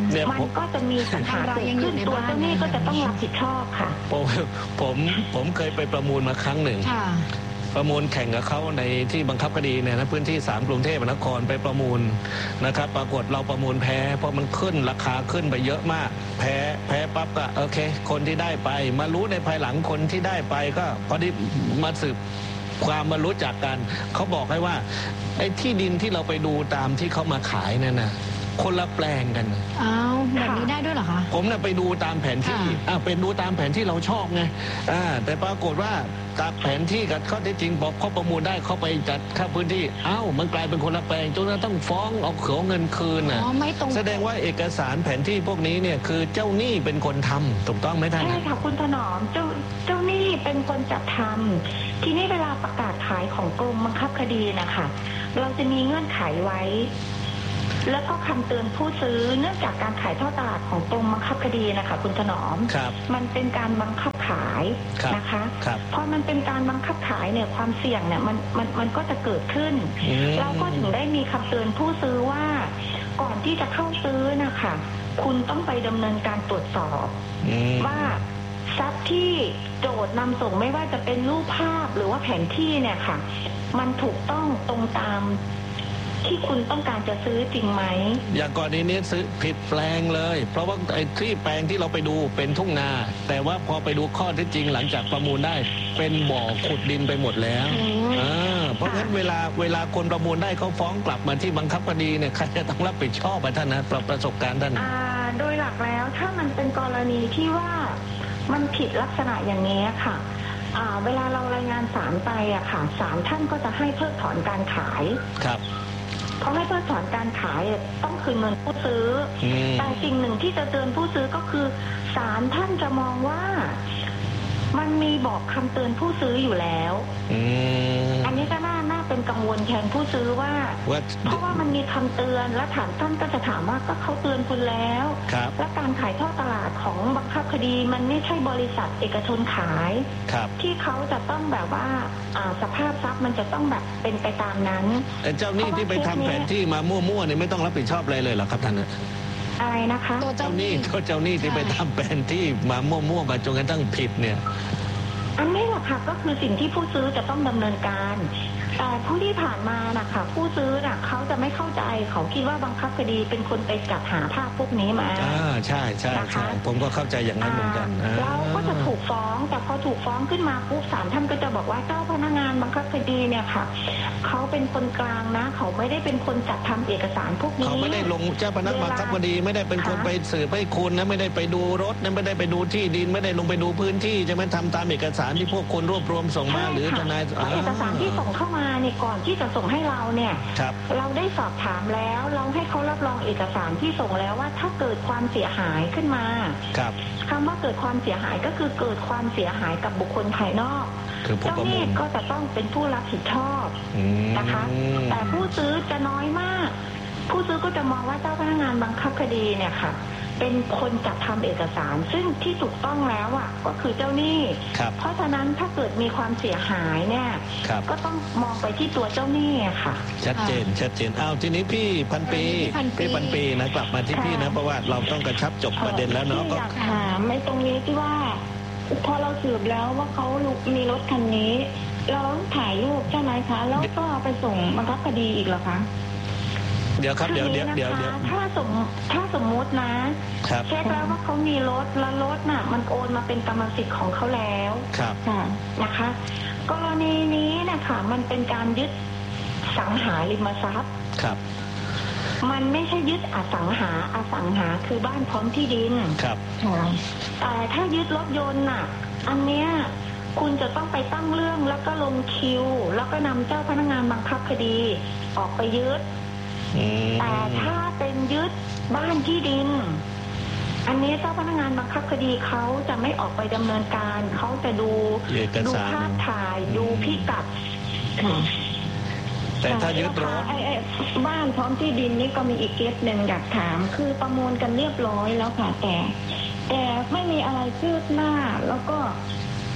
เนี่ยมันก็จะมีปัญหาเกิดขึ้นตัวเจ้าหนี้ก็จะต้องรับผิดชอบค่ะผมผมผมเคยไปประมูลมาครั้งหนึ่งประมูลแข่งกับเขาในที่บังคับคดีเนี่ยนะพื้นที่สามกรุงเทพมหานครไปประมูลนะครับปรากฏเราประมูลแพ้เพราะมันขึ้นราคาขึ้นไปเยอะมากแพ้แพ้ปั๊บก็โอเคคนที่ได้ไปมารู้ในภายหลังคนที่ได้ไปก็พอดีมาสืบความมารู้จักกันเขาบอกให้ว่าไอ้ที่ดินที่เราไปดูตามที่เขามาขายนั่นนะคนละแปลงกันอ้าวแบบนี้ได้ด้วยเหรอคะผมน่ะไปดูตามแผนที่อ่าเป็นดูตามแผนที่เราชอบไงอ่าแต่ปรากฏว่าตามแผนที่กับข้อเท็จจริงบอกเขาประมูลได้เขาไปจัดค่าพื้นที่อ้าวมันกลายเป็นคนละแปลงจนต้องฟ้องเอาของเงินคืนน่ะแสดงว่าเอกสารแผนที่พวกนี้เนี่ยคือเจ้าหนี้เป็นคนทำถูกต้องไหมท่านใช่ค่ะคุณถนอมเจ้าเจ้าหนี้เป็นคนจัดทำทีนี้เวลาประกาศขายของกรมบังคับคดีนะคะเราจะมีเงื่อนไขไว้แล้วก็คำเตือนผู้ซื้อเนื่องจากการขายทอดตลาดของกรมบังคับคดีนะคะคุณถนอมมันเป็นการบังคับขายนะคะพอมันเป็นการบังคับขายเนี่ยความเสี่ยงเนี่ยมันมันมันก็จะเกิดขึ้นเราก็ถึงได้มีคำเตือนผู้ซื้อว่าก่อนที่จะเข้าซื้อนะคะคุณต้องไปดำเนินการตรวจสอบว่าทรัพย์ที่โจทย์นำส่งไม่ว่าจะเป็นรูปภาพหรือว่าแผนที่เนี่ยค่ะมันถูกต้องตรงตามที่คุณต้องการจะซื้อจริงไหมอย่างก่อนนี้ซื้อผิดแปลงเลยเพราะว่าไอ้ที่แปลงที่เราไปดูเป็นทุ่งนาแต่ว่าพอไปดูข้อเท็จจริงหลังจากประมูลได้เป็นบ่อขุดดินไปหมดแล้วอ่าเพราะงั้นเวลาเวลาคนประมูลได้เขาฟ้องกลับมาที่บังคับคดีเนี่ยใครจะต้องรับผิดชอบท่านนะประสบการณ์ท่านอ่าโดยหลักแล้วถ้ามันเป็นกรณีที่ว่ามันผิดลักษณะอย่างนี้ค่ะเวลาเรารายงานศาลไปอะค่ะศาลท่านก็จะให้เพิกถอนการขายครับเขาให้เพิกถอนการขายต้องคืนเงินผู้ซื้อแต่สิ่งหนึ่งที่จะเตือนผู้ซื้อก็คือศาลท่านจะมองว่ามันมีบอกคำเตือนผู้ซื้ออยู่แล้วอันนี้ก็น่าน่าเป็นกังวลแทนผู้ซื้อว่าเพราะว่ามันมีคำเตือนและถามท่านก็จะถามว่าก็เขาเตือนคุณแล้วและการขายทอดตลาดของบังคับคดีมันไม่ใช่บริษัทเอกชนขายที่เขาจะต้องแบบว่าสภาพทรัพย์มันจะต้องแบบเป็นไปตามนั้นเจ้าหนี้ที่ไปทำแผนที่มามั่วๆเนี่ยไม่ต้องรับผิดชอบอะไรเลยเหรอครับท่านอะไรนะคะตัวเจ้าหนี้ตัวเจ้าหนี้ที่ไปทำแผนที่มามั่วๆมาจนกระทั่งผิดเนี่ยอันนี้แหละค่ะก็คือสิ่งที่ผู้ซื้อจะต้องดำเนินการแต่ผู้ที่ผ่านมานะคะผู้ซื้อน่ะเขาจะไม่เข้าใจเขาคิดว่าบังคับคดีเป็นคนไปจัดหาภาพพวกนี้มาอ่าใช่ใช่ใช่ผมก็เข้าใจอย่างนั้นเหมือนกันเราก็จะถูกฟ้องแต่พอถูกฟ้องขึ้นมาปุ๊บศาลท่านก็จะบอกว่าเจ้าพนักงานบังคับคดีเนี่ยค่ะเขาเป็นคนกลางนะเขาไม่ได้เป็นคนจัดทำเอกสารพวกนี้เขาไม่ได้ลงเจ้าพนักงานบังคับคดีไม่ได้เป็นคนไปสืบให้คุณนะไม่ได้ไปดูรถนะไม่ได้ไปดูที่ดินไม่ได้ลงไปดูพื้นที่จะไม่ทำตามเอกสารที่พวกคนรวบรวมส่งมาหรือทนายเอกสารที่ส่งเข้ามาเนี่ยก่อนที่จะส่งให้เราเนี่ยเราได้สอบถามแล้วเราให้เขารับรองเอกสารที่ส่งแล้วว่าถ้าเกิดความเสียหายขึ้นมาคำว่าเกิดความเสียหายก็คือเกิดความเสียหายกับบุคคลภายนอกเจ้าหนี้ก็จะต้องเป็นผู้รับผิดชอบนะคะแต่ผู้ซื้อจะน้อยมากผู้ซื้อก็จะมองว่าเจ้าพนักงานบังคับคดีเนี่ยค่ะเป็นคนจัดทำเอกสารซึ่งที่ถูกต้องแล้วอ่ะก็คือเจ้าหนี้เพราะฉะนั้นถ้าเกิดมีความเสียหายเนี่ยก็ต้องมองไปที่ตัวเจ้าหนี้ค่ะชัดเจนชัดเจนอ้าวทีนี้พี่พันปีพี่พันปีนะกลับมาที่พี่นะเพราะว่าเราต้องกระชับจบประเด็นแล้วเนาะก็อยากถามในตรงนี้ที่ว่าพอเราสืบแล้วว่าเขามีรถคันนี้เราถ่ายรูปใช่ไหมคะแล้วก็ไปส่งบังคับคดีอีกเหรอคะเดี๋ยวครับเดี๋ยวเดี๋ยวเดี๋ยวถ้าสมถ้าสมมุตินะเช็คแล้วว่าเขามีรถแล้วรถน่ะมันโอนมาเป็นกรรมสิทธิ์ของเขาแล้วครับนะคะกรณีนี้นะคะมันเป็นการยึดสังหาริมทรัพย์ครับมันไม่ใช่ยึดอสังหาอสังหาคือบ้านพร้อมที่ดินครับแต่ถ้ายึดรถยนต์น่ะอันเนี้ยคุณจะต้องไปตั้งเรื่องแล้วก็ลงคิวแล้วก็นำเจ้าพนักงานบังคับคดีออกไปยึดแต่ถ้าเป็นยึดบ้านที่ดินอันนี้เจ้าพนักงานบังคับคดีเขาจะไม่ออกไปดำเนินการเขาจะดูดูภาพถ่ายดูพิกัดแต่ถ้ายึดรถบ้านพร้อมที่ดินนี่ก็มีอีกเคสหนึ่งอยากถามคือประมูลกันเรียบร้อยแล้วค่ะแต่แต่ไม่มีอะไรคืบหน้าแล้วก็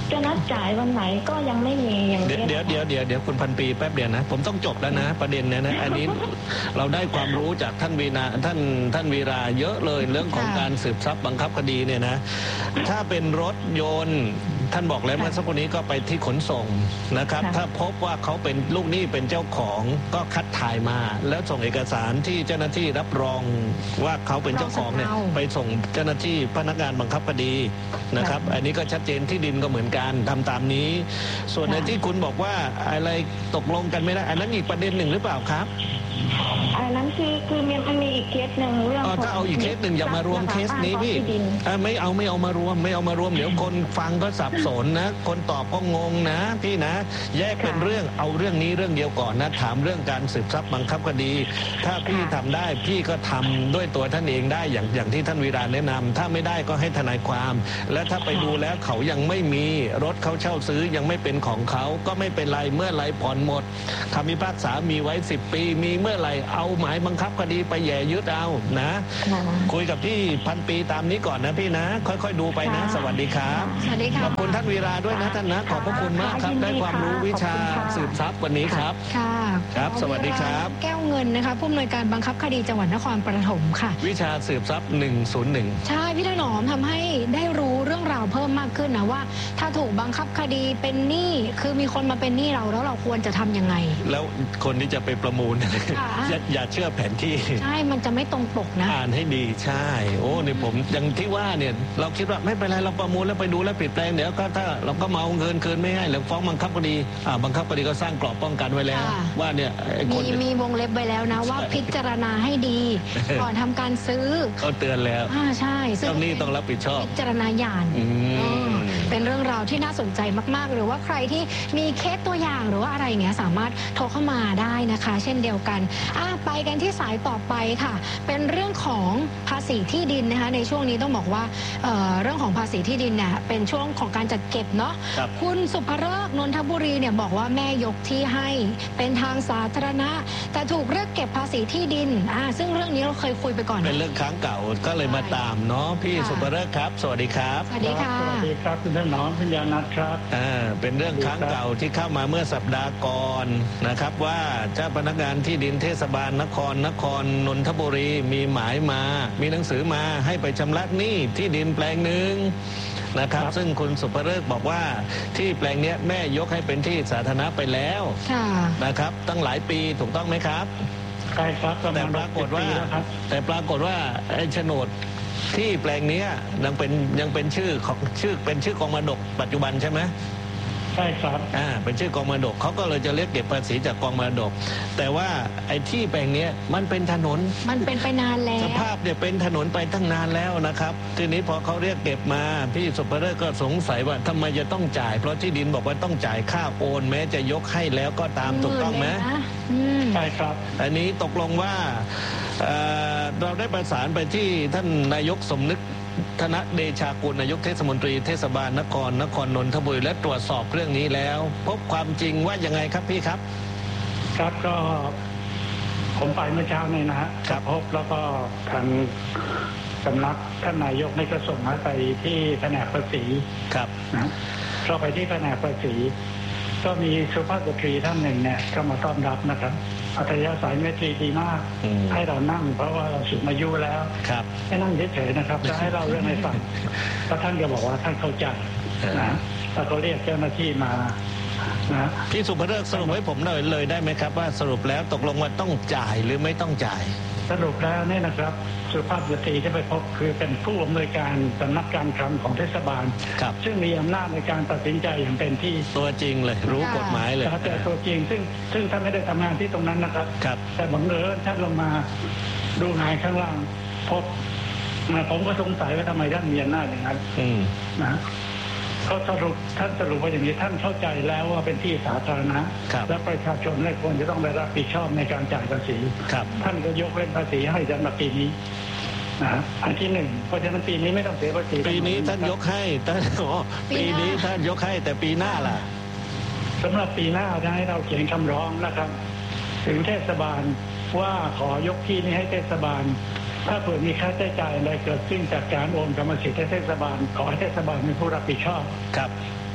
จะนัดจ่ายวันไหนก็ยังไม่มีอย่างเดี๋ยวนี้เดี๋ยวเดี๋ยวเดี๋ยวเดี๋ยวคุณพันปีแป๊บเดียวนะผมต้องจบแล้วนะประเด็นเนี่ยนะอันนี้เราได้ความรู้จากท่านวีนาท่านท่านวีราเยอะเลยเรื่องของการสืบทรัพย์บังคับคดีเนี่ยนะถ้าเป็นรถยนต์ท่านบอกแล้วเมื่อสักครู่นี้ก็ไปที่ขนส่งนะครับถ้าพบว่าเขาเป็นลูกหนี้เป็นเจ้าของก็คัดถ่ายมาแล้วส่งเอกสารที่เจ้าหน้าที่รับรองว่าเขาเป็นเจ้าของเนี่ยไปส่งเจ้าหน้าที่พนักงานบังคับคดีนะครับอันนี้ก็ชัดเจนที่ดินก็เหมือนกันทำตามนี้ส่วนในที่คุณบอกว่าอะไรตกลงกันไม่ได้อันนั้นอีกประเด็นหนึ่งหรือเปล่าครับอันนั้นคือคือมันมีอีกเคสหนึ่งเรื่องถ้าเอาอีกเคสหนึ่งอย่ามารวมเคสนี้พี่ไม่เอาไม่เอามารวมไม่เอามารวมเดี๋ยวคนฟังก็สับสนนะคนตอบก็งงนะพี่นะแยกเป็นเรื่องเอาเรื่องนี้เรื่องเดียวก่อนนะถามเรื่องการสืบทรัพย์บังคับคดีถ้าพี่ทำได้พี่ก็ทำด้วยตัวท่านเองได้อย่างอย่างที่ท่านวีราแนะนำถ้าไม่ได้ก็ให้ทนายความและถ้าไปดูแล้วเขายังไม่มีรถเขาเช่าซื้อยังไม่เป็นของเขาก็ไม่เป็นไรเมื่อไรผ่อนหมดคำพิพากษามีไว้สิบปีมีเมื่อไรเอาหมายบังคับคดีไปแย่ยึดเอานะคุยกับพี่พันปีตามนี้ก่อนนะพี่นะค่อยๆดูไปนะสวัสดีครับสวัสดีค่ะขอบคุณท่านวีราด้วยนะท่านนะขอบพระคุณมากครับได้ความรู้วิชาสืบทรัพย์วันนี้ครับค่ะครับสวัสดีครับแก้วเงินนะคะผู้อำนวยการบังคับคดีจังหวัดนครปฐมค่ะวิชาสืบทรัพย์หนึ่งศูนย์หนึ่งใช่พี่ถนอมทำให้ได้รู้เรื่องราวเพิ่มมากขึ้นนะว่าถ้าถูกบังคับคดีเป็นหนี้คือมีคนมาเป็นหนี้เราแล้วเราควรจะทำยังไงแล้วคนที่จะไปประมูลอย่าเชื่อแผนที่ใช่มันจะไม่ตรงปกนะอ่านให้ดีใช่โอ้นี่ผมอย่างที่ว่าเนี่ยเราคิดว่าไม่เป็นไรเราประมูลแล้วไปดูแล้วผิดแปลงเดี๋ยวก็ถ้าเราก็เมาเงินคืนไม่ให้หรือฟ้องบังคับคดีอ่าบังคับคดีก็สร้างกรอบป้องกันไว้แล้วว่าเนี่ยมีมีวงเล็บไว้แล้วนะว่าพิจารณาให้ดีก่อนทำการซื้อเขาเตือนแล้วอ่าใช่ซึ่งนี่ต้องรับผิดชอบพิจารณาญาณเป็นเรื่องราวที่น่าสนใจมากๆหรือว่าใครที่มีเคสตัวอย่างหรือว่าอะไรเงี้ยสามารถโทรเข้ามาได้นะคะเช่นเดียวกันอ่ะไปกันที่สายต่อไปค่ะเป็นเรื่องของภาษีที่ดินนะคะในช่วงนี้ต้องบอกว่า เ, เรื่องของภาษีที่ดินเนี่ยเป็นช่วงของการจัดเก็บเนาะ คุณสุภฤกษ์นนทบุรีเนี่ยบอกว่าแม่ยกที่ให้เป็นทางสาธารณะแต่ถูกเรียกเก็บภาษีที่ดินอ่าซึ่งเรื่องนี้เราเคยคุยไปก่อนเป็นเรื่องค้างเก่าก็เลยมาตามเนาะพี่สุภฤกษ์ครับสวัสดีครับสวัสดีค่ะสวัสดีครับคุณท่านน้องพิญญานัทครับอ่าเป็นเรื่องค้างเก่าที่เข้ามาเมื่อสัปดาห์ก่อนนะครับว่าเจ้าพนักงานที่ดินเทศบาลนครนครนนทบุรีมีหมายมามีหนังสือมาให้ไปชำระหนี้ที่ดินแปลงหนึ่งนะครับซึ่งคุณสุภฤกษ์บอกว่าที่แปลงนี้แม่ยกให้เป็นที่สาธารณะไปแล้วนะครับตั้งหลายปีถูกต้องไหมครับใช่ครับแต่ปรากฏว่าแต่ปรากฏว่าไอ้โฉนดที่แปลงนี้ยังเป็นยังเป็นชื่อของชื่อเป็นชื่อกองมรดกปัจจุบันใช่ไหมใช่ครับอ่าเป็นชื่อกองมรดกเขาก็เลยจะเรียกเก็บภาษีจากกองมรดกแต่ว่าไอ้ที่แปลงนี้มันเป็นถนนมันเป็นไปนานแล้วสภาพเนี่ยเป็นถนนไปตั้งนานแล้วนะครับทีนี้พอเขาเรียกเก็บมาพี่สุภฤกษ์ก็สงสัยว่าทำไมจะต้องจ่ายเพราะที่ดินบอกว่าต้องจ่ายค่าโอนแม้จะยกให้แล้วก็ตามถูกต้องไหมใช่ครับอันนี้ตกลงว่าเอ่อเราได้ประสานไปที่ท่านนายกสมนึกธนเดชากุลนายกเทศมนตรีเทศบาลนครนครนนทบุรีและตรวจสอบเรื่องนี้แล้วพบความจริงว่ายังไงครับพี่ครับครับก็ผมไปเมื่อเช้านี้นะฮะพบแล้วก็ทางสำนักท่านนายกได้ก็ส่งมาไปที่แผนกภาษีครับนะเราไปที่แผนกภาษีก็มีสุภาพสตรีท่านหนึ่งเนี่ยก็มาต้อนรับนะครับอัธยาศัยเมตรีดีมากให้เรานั่งเพราะว่าเราสูงอายุแล้วให้นั่งเฉยๆนะครับจะให้เราเรื่องให้ฟังแล้วท่านก็บอกว่าท่านเข้าใจนะแล้วก็เรียกเจ้าหน้าที่มานะพี่สุภฤกษ์สรุปให้ผมหน่อยเลยได้ไหมครับว่าสรุปแล้วตกลงว่าต้องจ่ายหรือไม่ต้องจ่ายสรุปแล้วเนี่ยนะครับสุภาพสตรีที่ไปพบคือเป็นผู้อำนวยการสำนักการคลังของเทศบาลซึ่งมีอำนาจในการตัดสินใจอย่างเต็มที่ตัวจริงเลยรู้กฎหมายเลยแต่ตัวจริงซึ่งซึ่งท่านไม่ได้ทำงานที่ตรงนั้นนะครับแต่บังเอิญท่านลงมาดูงานข้างล่างพบผมก็สงสัยว่าทำไมท่านมีอำนาจอย่างนั้นนะเขาสรุปท่านสรุปว่าอย่างนี้ท่านเข้าใจแล้วว่าเป็นที่สาธารณะและประชาชนและควรจะต้องได้รับผิดชอบในการจ่ายภาษีท่านก็ยกเว้นภาษีให้สำหรับปีนี้นะอันที่หนึ่งเพราะฉะนั้นปีนี้ไม่ต้องเสียภาษีปีนี้ท่านยกให้แต่ปีนี้ท่านยกให้แต่ปีหน้าล่ะสำหรับปีหน้าจะให้เราเขียนคำร้องนะครับถึงเทศบาลว่าขอยกที่นี้ให้เทศบาลถ้าเผื่อมีค่าใช้จ่ายอะไรเกิดขึ้นจากการโอนกรรมสิทธิ์ให้เทศบาลขอให้เทศบาลเป็นผู้รับผิดชอบครับ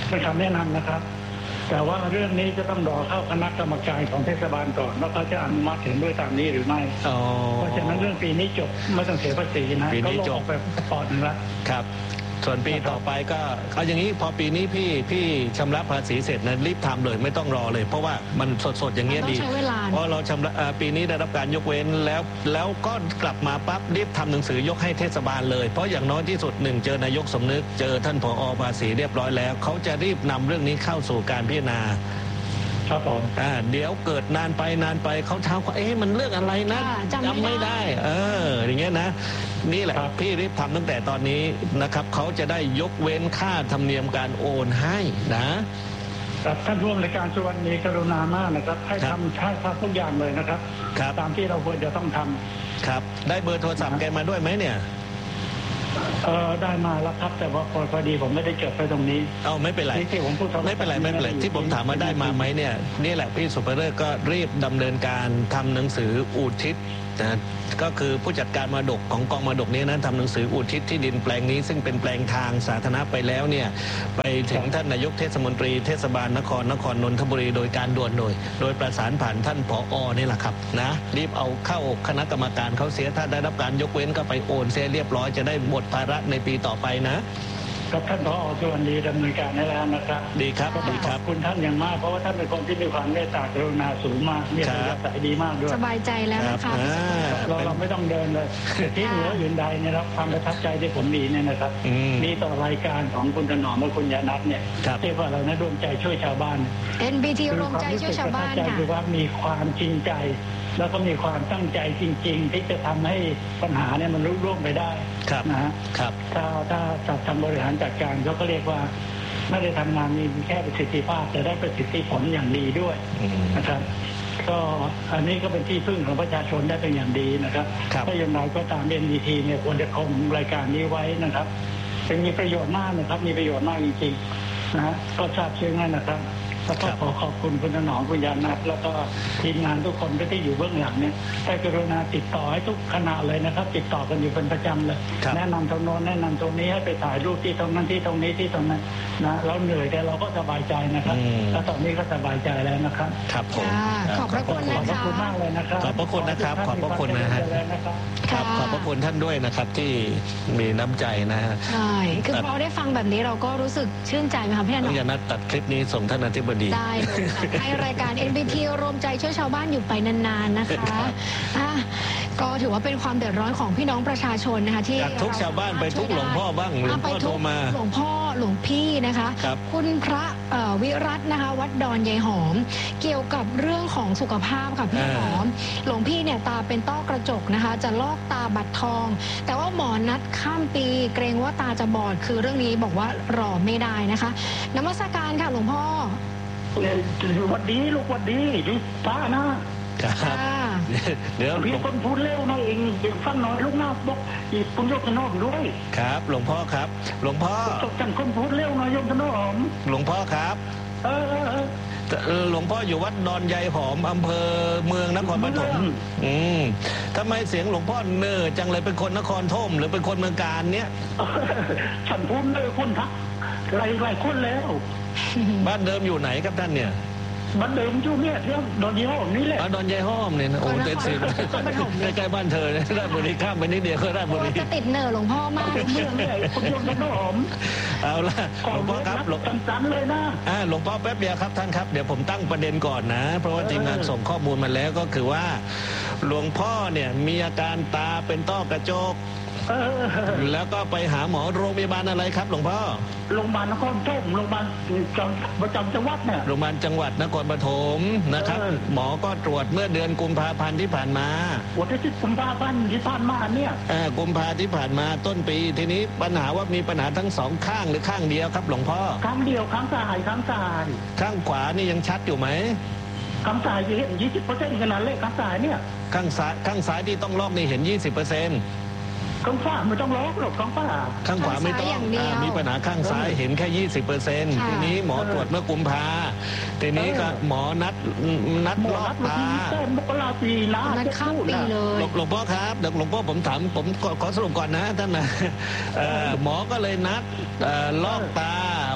เป็นคำแนะนำนะครับแต่ว่าเรื่องนี้จะต้องรอเข้าคณะกรรมการของเทศบาลก่อนว่าเขาจะอนุมัติเห็นด้วยตามนี้หรือไม่เพราะฉะนั้นเรื่องปีนี้จบไม่ต้องเสียภาษีนะเขาลงไปปอดหนึ่งละครับส่วนปีต่อไปก็เอาอย่างนี้พอปีนี้พี่พี่ชำระภาษีเสร็จนะรีบทำเลยไม่ต้องรอเลยเพราะว่ามันสดๆอย่างเงี้ยดีเพราะเราชำระปีนี้ได้รับการยกเว้นแล้วแล้วก็กลับมาปั๊บรีบทำหนังสือยกให้เทศบาลเลยเพราะอย่างน้อยที่สุดหนึ่งเจอนายกสมนึกเจอท่านผอ.ภาษีเรียบร้อยแล้วเขาจะรีบนำเรื่องนี้เข้าสู่การพิจารณาครับผมอ่าเดี๋ยวเกิดนานไปนานไปเขาเท้าว่าเอ๊ะมันเรื่องอะไรนะจำไม่ได้เอออย่างเงี้ยนะนี่แหละพี่รีบทำตั้งแต่ตอนนี้นะครับเขาจะได้ยกเว้นค่าธรรมเนียมการโอนให้นะครับท่านร่วมรายการสุวรรณีกรุณามากนะครับให้ทำใช้ทุกอย่างเลยนะครับตามที่เราควรจะต้องทำครับได้เบอร์โทรศัพท์แกมาด้วยไหมเนี่ยเออได้มาแล้วครับแต่ว่าพอดีผมไม่ได้จดไปตรงนี้เอาไม่เป็นไรที่ผมพูดไม่เป็นไรไม่เป็นไรที่ผมถามมาได้มาไหมเนี่ยนี่แหละพี่สุภเริศก็รีบดำเนินการทำหนังสืออุทิศนะก็คือผู้จัดการมรดกของกองมรดกนี้นั้นทำหนังสืออุทิศที่ดินแปลงนี้ซึ่งเป็นแปลงทางสาธารณะไปแล้วเนี่ยไปถึงท่านนายกเทศมนตรีเทศบาลนครนครนนทบุรีโดยการด่วนโดยโดยประสานผ่านท่านผอ.นี่แหละครับนะรีบเอาเข้าคณะกรรมการเขาเสียถ้าได้รับการยกเว้นก็ไปโอนเสียเรียบร้อยจะได้หมดภาระในปีต่อไปนะครับท่านผอ.สุวรรณีดำเนินการได้แล้วนะครับดีครับดีครับคุณท่านอย่างมากเพราะว่าท่านเป็นคนที่มีความเมตตากรุณาสูงมากมีอัธยาศัยดีมากด้วยสบายใจแล้วนะคะเราเราไม่ต้องเดินเลยที่เหนือยืนใดเนี่ยครับความประทับใจที่ผมมีเนี่ยนะครับมีต่อรายการของคุณถนอมและคุณยานัทเนี่ยเรียกว่าเรานะรวมใจช่วยชาวบ้านเอ็น บี ที รวมใจช่วยชาวบ้านค่ะคือว่ามีความจริงใจแล้วก็มีความตั้งใจจริงๆที่จะทำให้ปัญหาเนี่ยมันรุ่งร่วงไปได้นะฮะถ้าถ้าจัดทำบริหารจัดการเขาก็เรียกว่าไม่ได้ทำงานมีแค่ประสิทธิภาพแต่ได้ประสิทธิผลอย่างดีด้วยนะครับก็อันนี้ก็เป็นที่พึ่งของประชาชนได้เป็นอย่างดีนะครับถ้าอย่างไรก็ตาม เอ็น บี ที เนี่ยควรจะคงรายการนี้ไว้นะครับเป็นมีประโยชน์มากนะครับมีประโยชน์มากจริงๆนะฮะก็ทราบเชื่อง่ายนะครับแล้วก็ขอขอบคุณคุณถนอมคุณยานัทแล้วก็ทีมงานทุกคนที่อยู่เบื้องหลังเนี่ยได้กรุณาติดต่อให้ทุกขณะเลยนะครับติดต่อกันอยู่เป็นประจำเลยแนะนำตรงโน้นแนะนำตรงนี้ให้ไปถ่ายรูปที่ตรงนั้นที่ตรงนี้ที่ตรงนั้นนะเราเหนื่อยแต่เราก็สบายใจนะครับแล้วตอนนี้ก็สบายใจแล้วนะครับครับผมขอบพระคุณนะคะขอบคุณมากเลยนะครับขอบพระคุณนะครับขอบพระคุณนะฮะครับขอบพระคุณท่านด้วยนะครับที่มีน้ำใจนะฮะใช่คือพอได้ฟังแบบนี้เราก็รู้สึกชื่นใจไหมคะพี่ถนอมยานัทตัดคลิปนี้ส่งท่านอธิบดีได้เลยค่ะให้รายการ เอ็น บี ที รวมใจช่วยชาวบ้านอยู่ไปนานๆนะคะก็ถือว่าเป็นความเดือดร้อนของพี่น้องประชาชนนะคะที่ทุกชาวบ้านไปทุกหลวงพ่อบ้างหลวงพ่อโทรมาหลวงพ่อหลวงพี่นะคะคุณพระวิรัตน์นะคะวัดดอนยายหอมเกี่ยวกับเรื่องของสุขภาพค่ะพี่หอมหลวงพี่เนี่ยตาเป็นต้อกระจกนะคะจะลอกตาบัดทองแต่ว่าหมอนัดข้ามปีเกรงว่าตาจะบอดคือเรื่องนี้บอกว่ารอไม่ได้นะคะนมัสการค่ะหลวงพ่อวันดีลูกวันดีดิป้านะเดี๋ยวพี่คนพูดเร็วหน่อยเองเดี๋ยวฟังหน่อยลูกหน้าบอกอีกคุณยกถนอมด้วยครับหลวงพ่อครับหลวงพ่อตกจังคนพูดเร็วหน่อยยกถนอมหลวงพ่อครับเออหลวงพ่ออยู่วัดดอนยายหอมอำเภอเมืองนครปฐมอืมทำไมเสียงหลวงพ่อเน่อจังเลยเป็นคนนครธมหรือเป็นคนเมืองการเนี้ยฉันพูดเน่อคนทักหลายหลายคนแล้วบ้านเดิมอยู่ไหนครับท่านเนี่ยบ้านเดิมอยู่เนี่ยที่ดอนยายหอมนี่แหละดอนยายหอมเนี่ยโอ้เต็มสิใกล้ๆบ้านเธอราชบุรีข้ามไปนิดเดียวก็ราชบุรีจะติดเนอหลวงพ่อมากเมืองเลยคนยกถนอมเอาละหลวงพ่อครับหลวงจันเลยนะอ่าหลวงพ่อแป๊บเดียวครับท่านครับเดี๋ยวผมตั้งประเด็นก่อนนะเพราะว่าทีมงานส่งข้อมูลมาแล้วก็คือว่าหลวงพ่อเนี่ยมีอาการตาเป็นต้อกระจกแล้วก็ไปหาหมอโรงพยาบาลอะไรครับหลวงพ่อโรงพยาบาลนครปฐมโรงพยาบาลประจำจังหวัดเนี่ยโรงพยาบาลจังหวัดนครปฐมนะครับหมอก็ตรวจเมื่อเดือนกุมภาพันธ์ที่ผ่านมาวันที่กุมภาพันธ์ที่ผ่านมาเนี่ยอ่ากุมภาที่ผ่านมาต้นปีทีนี้ปัญหาว่ามีปัญหาทั้งสองข้างหรือข้างเดียวครับหลวงพ่อข้างเดียวข้างซ้ายข้างซ้ายข้างขวานี่ยังชัดอยู่ไหมข้างซ้ายเห็นยี่สิบเปอร์เซ็นต์ขนาดเล็กข้างซ้ายเนี่ยข้างซ้ายข้างซ้ายที่ต้องลอกนี่เห็นยี่สิบเปอร์เซ็นต์ข้างขวาไม่ต้องล็อกหรอกข้างขวาข้างขวาไม่ต้องมีปัญหาข้างซ้ายเห็นแค่ยี่สิบเปอร์เซ็นต์ทีนี้หมอตรวจเมื่อกุมภาทีนี้ก็หมอนัดนัดลอกตาต้นมกราปีนะนัดข้ามปีเลยหลวงพ่อครับเดี๋ยวหลวงพ่อผมถามผมขอสรุปก่อนนะท่านนะหมอก็เลยนัดลอกตา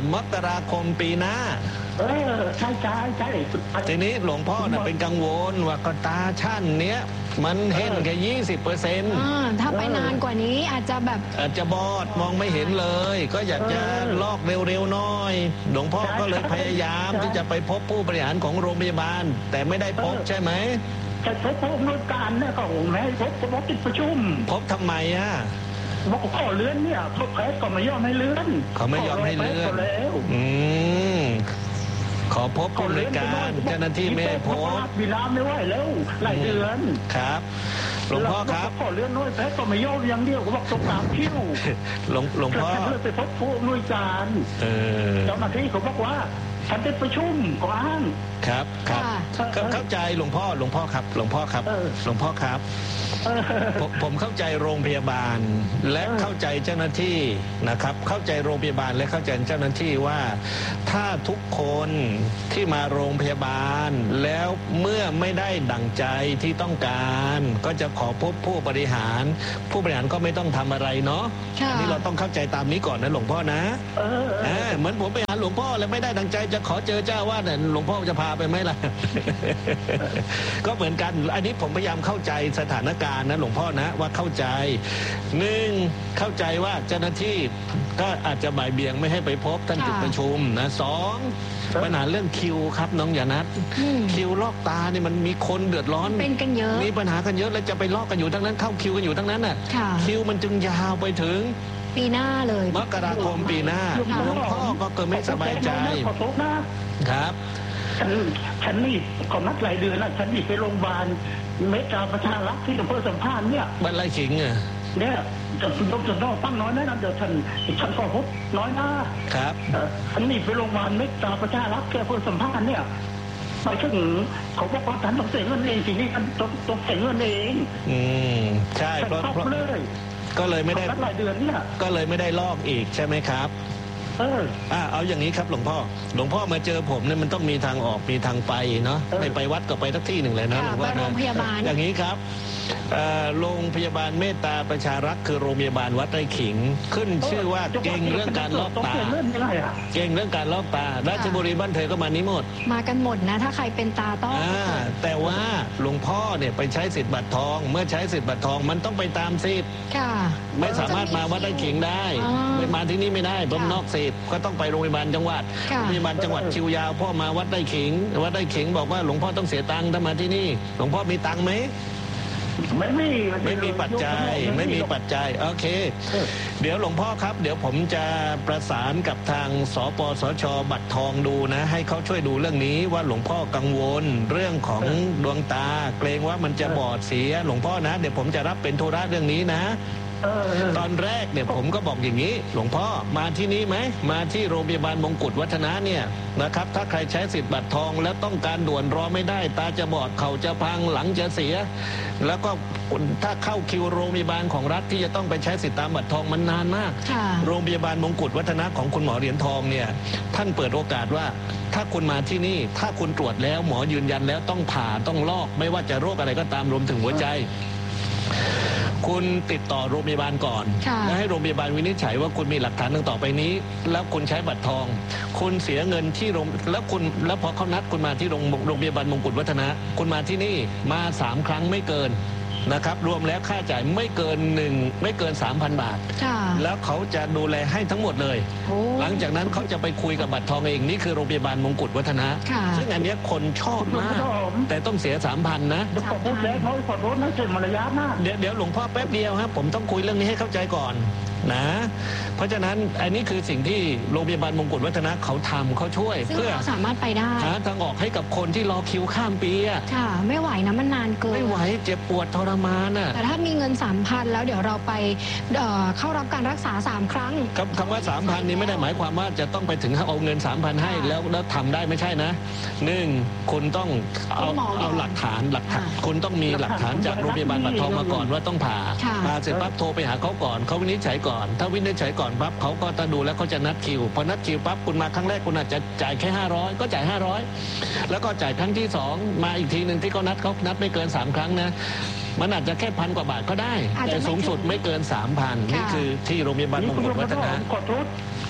มกราคมปีหน้าเออใช่ใช่ใช่ทีนี้หลวงพ่อน่ะเป็นกังวลว่าก็ตาชั่นเนี้ยมันเห็นแค่ยี่สิบเปอร์เซ็นต์ถ้าไปนานกว่านี้อาจจะแบบอาจจะบอดมองไม่เห็นเลยก็อยากจะลอกเร็วๆหน่อยหลวงพ่อก็เลยพยายามที่จะไปพบผู้บริหารของโรงพยาบาลแต่ไม่ได้พบใช่ไหมจะพบผู้อำนวยการเนี่ยก็ไม่ให้พบพบติดประชุมพบทำไมอ่ะบอกขอเลื่อนเนี่ยพบแพทย์ก็ไม่ยอมให้เลื่อนเขาไม่ยอมให้เลื่อนอืมขอพบผู้บริการเจ้าหน้าที่ไม่ให้พบวิลาไม่ไหวแล้วหลายเดือนครับหลวงพ่อครับขอเลื่อนน้อยแพทย์ก็ไม่ยอมอย่างเดียวก็บอกต้องตามคิวหลวงหลวงพ่อไปพบผู้อำนวยการเจ้าหน้าที่เขาบอกว่าฉันเป็นประชุมกว้างครับครับเข้าใจหลวงพ่อหลวงพ่อครับหลวงพ่อครับหลวงพ่อครับผมผมเข้าใจโรงพยาบาลและเข้าใจเจ้าหน้าที่นะครับเข้าใจโรงพยาบาลและเข้าใจเจ้าหน้าที่ว่าถ้าทุกคนที่มาโรงพยาบาลแล้วเมื่อไม่ได้ดั่งใจที่ต้องการก็จะขอพบผู้บริหารผู้บริหารก็ไม่ต้องทำอะไรเนาะอันนี้เราต้องเข้าใจตามนี้ก่อนนะหลวงพ่อนะเหมือนผมไปหาหลวงพ่อแล้วไม่ได้ดั่งใจจะขอเจอเจ้าวาดเนี่ยหลวงพ่อจะพาไปไหมล่ะ ก็เหมือนกันอันนี้ผมพยายามเข้าใจสถานการณ์นะหลวงพ่อนะว่าเข้าใจหนึ่งเข้าใจว่าเจ้าหน้าที่ก็อาจจะบ่ายเบี่ยงไม่ให้ไปพบท่านจุดประชุมนะสองปัญหาเรื่องคิวครับน้องหยานัทคิวลอกตาเนี่ยมันมีคนเดือดร้อนเป็นกันเยอะมีปัญหากันเยอะแล้วจะไปลอกกันอยู่ทั้งนั้นเข้าคิวกันอยู่ทั้งนั้นน่ะคิวมันจึงยาวไปถึงปีหน้าเลยมกราคมปีหน้าหลวงพ่อก็เกิดไม่สบายใจครับฉันฉันนี่ก่อนนัดหลายเดือนแล้วฉันนี่ไปโรงพยาบาลเมกาประชารักษ์ที่อำเภอสัมพันธ์เนี่ยบ้านไร่ขิงเนี่ยเนี่ยจะต้องจะต้องตั้งน้อยนะเดี๋ยวฉันฉันขอพบน้อยนะครับฉันนี่ไปโรงพยาบาลเมกาประชารักษ์ที่อำเภอสัมพันธ์เนี่ยไปถึงเขาบอกว่าฉันต้องเสียเงินเองทีนี้ฉันต้องต้องเสียเงินเองอืมใช่เพราะเพราะก็เลยไม่ได้หลายเดือนเนี่ยก็เลยไม่ได้ลอกอีกใช่ไหมครับเอออ่าเอาอย่างนี้ครับหลวงพ่อหลวงพ่อมาเจอผมเนี่ยมันต้องมีทางออกมีทางไปเนาะไม่ไปวัดก็ไปทักที่หนึ่งเลยนะหลวงพ่อโรงพยาบาลอย่างนี้ครับโรงพยาบาลเมตตาประชารักษ์คือโรงพยาบาลวัดไร่ขิงขึ้นชื่อว่าเก่งเรื่องการลอกตาเก่งเรื่องการลอกตาราชบุรีบ้านเธอก็มานี้หมดมากันหมดนะถ้าใครเป็นตาต้องแต่ว่าหลวงพ่อเนี่ยไปใช้สิทธิ์บัตรทองเมื่อใช้สิทธิ์บัตรทองมันต้องไปตามสิทธิ์ไม่สามารถมาวัดไร่ขิงได้ไม่มาที่นี่ไม่ได้เพราะนอกสิทธิ์ก็ต้องไปโรงพยาบาลจังหวัดโรงพยาบาลจังหวัดคิวยาวพ่อมาวัดไร่ขิงวัดไร่ขิงบอกว่าหลวงพ่อต้องเสียตังค์ถ้ามาที่นี่หลวงพ่อมีตังค์ไหมไม่มีไม่มีปัจจัยไม่มีปัจจัยโอเคเดี๋ยวหลวงพ่อครับเดี๋ยวผมจะประสานกับทางสปสช.บัตรทองดูนะให้เขาช่วยดูเรื่องนี้ว่าหลวงพ่อกังวลเรื่องของดวงตาเกรงว่ามันจะบอดเสียหลวงพ่อนะเดี๋ยวผมจะรับเป็นธุระเรื่องนี้นะตอนแรกเนี่ยผมก็บอกอย่างนี้หลวงพ่อมาที่นี่ไหมมาที่โรงพยาบาลมงกุฎวัฒนะเนี่ยนะครับถ้าใครใช้สิทธิ์บัตรทองแล้วต้องการด่วนรอไม่ได้ตาจะบอดเข่าจะพังหลังจะเสียแล้วก็ถ้าเข้าคิวโรงพยาบาลของรัฐที่จะต้องไปใช้สิทธิ์ตามบัตรทองมันนานมากโรงพยาบาลมงกุฎวัฒนะของคุณหมอเหรียญทองเนี่ยท่านเปิดโอกาสว่าถ้าคุณมาที่นี่ถ้าคุณตรวจแล้วหมอยืนยันแล้วต้องผ่าต้องลอกไม่ว่าจะโรคอะไรก็ตามรวมถึงหัวใจคุณติดต่อโรงพยาบาลก่อนแล้วให้โรงพยาบาลวินิจฉัยว่าคุณมีหลักฐานดังต่อไปนี้แล้วคุณใช้บัตรทองคุณเสียเงินที่โรงแล้วคุณแล้วพอเขานัดคุณมาที่โรงโรงพยาบาลมงกุฎวัฒนะคุณมาที่นี่มาสามครั้งไม่เกินนะครับรวมแล้วค่าจ่ายไม่เกินหนึ่งไม่เกิน สามพัน บาทแล้วเขาจะดูแลให้ทั้งหมดเลยหลังจากนั้นเขาจะไปคุยกับบัตรทองเองนี่คือโรงพยาบาลมงกุฎวัฒนะซึ่งอันนี้คนชอบมากแต่ต้องเสีย สามพัน นะขอพูดแล้วเขาขอโทษนะเสียมารยาทมากเดี๋ยวเดี๋ยวหลวงพ่อแป๊บเดียวครับผมต้องคุยเรื่องนี้ให้เข้าใจก่อนนะเพราะฉะนั้นอันนี้คือสิ่งที่โรงพยาบาลมงกุฎวัฒนะเขาทำเขาช่วยเพื่อสามารถไปได้หาทางออกให้กับคนที่รอคิวข้ามปีอ่ะค่ะไม่ไหวนะมันนานเกินไม่ไหวเจ็บปวดทรมานอ่ะแต่ถ้ามีเงิน สามพัน แล้วเดี๋ยวเราไปเอ่อเข้ารับการรักษาสามครั้งครับคำว่า สามพัน นี้ไม่ได้หมายความว่าจะต้องไปถึงเอาเงิน สามพัน ให้แล้วแล้วทำได้ไม่ใช่นะหนึ่งคุณต้องเอาเอาหลักฐานหลักฐานคุณต้องมีหลักฐานจากโรงพยาบาลบัตรทองมาก่อนว่าต้องผ่าผ่าเสร็จปั๊บโทรไปหาเขาก่อนเขาวินิจฉัยก่อนถ้าวินิจฉัยก่อนปั๊บเขาก็จะดูแล้วเขาจะนัดคิวพอนัดคิวปั๊บคุณมาครั้งแรกคุณอาจจะจ่ายแค่ห้าร้อยก็จ่ายห้าร้อยแล้วก็จ่ายครั้งที่สองมาอีกทีหนึ่งที่เขานัดเขานัดไม่เกินสามครั้งนะมันอาจจะแค่พันกว่าบาทก็ได้แต่สูงสุดไม่เกิน สามพัน นี่คือที่โรงพยาบาลมงกุฎวัฒนะขอโทษ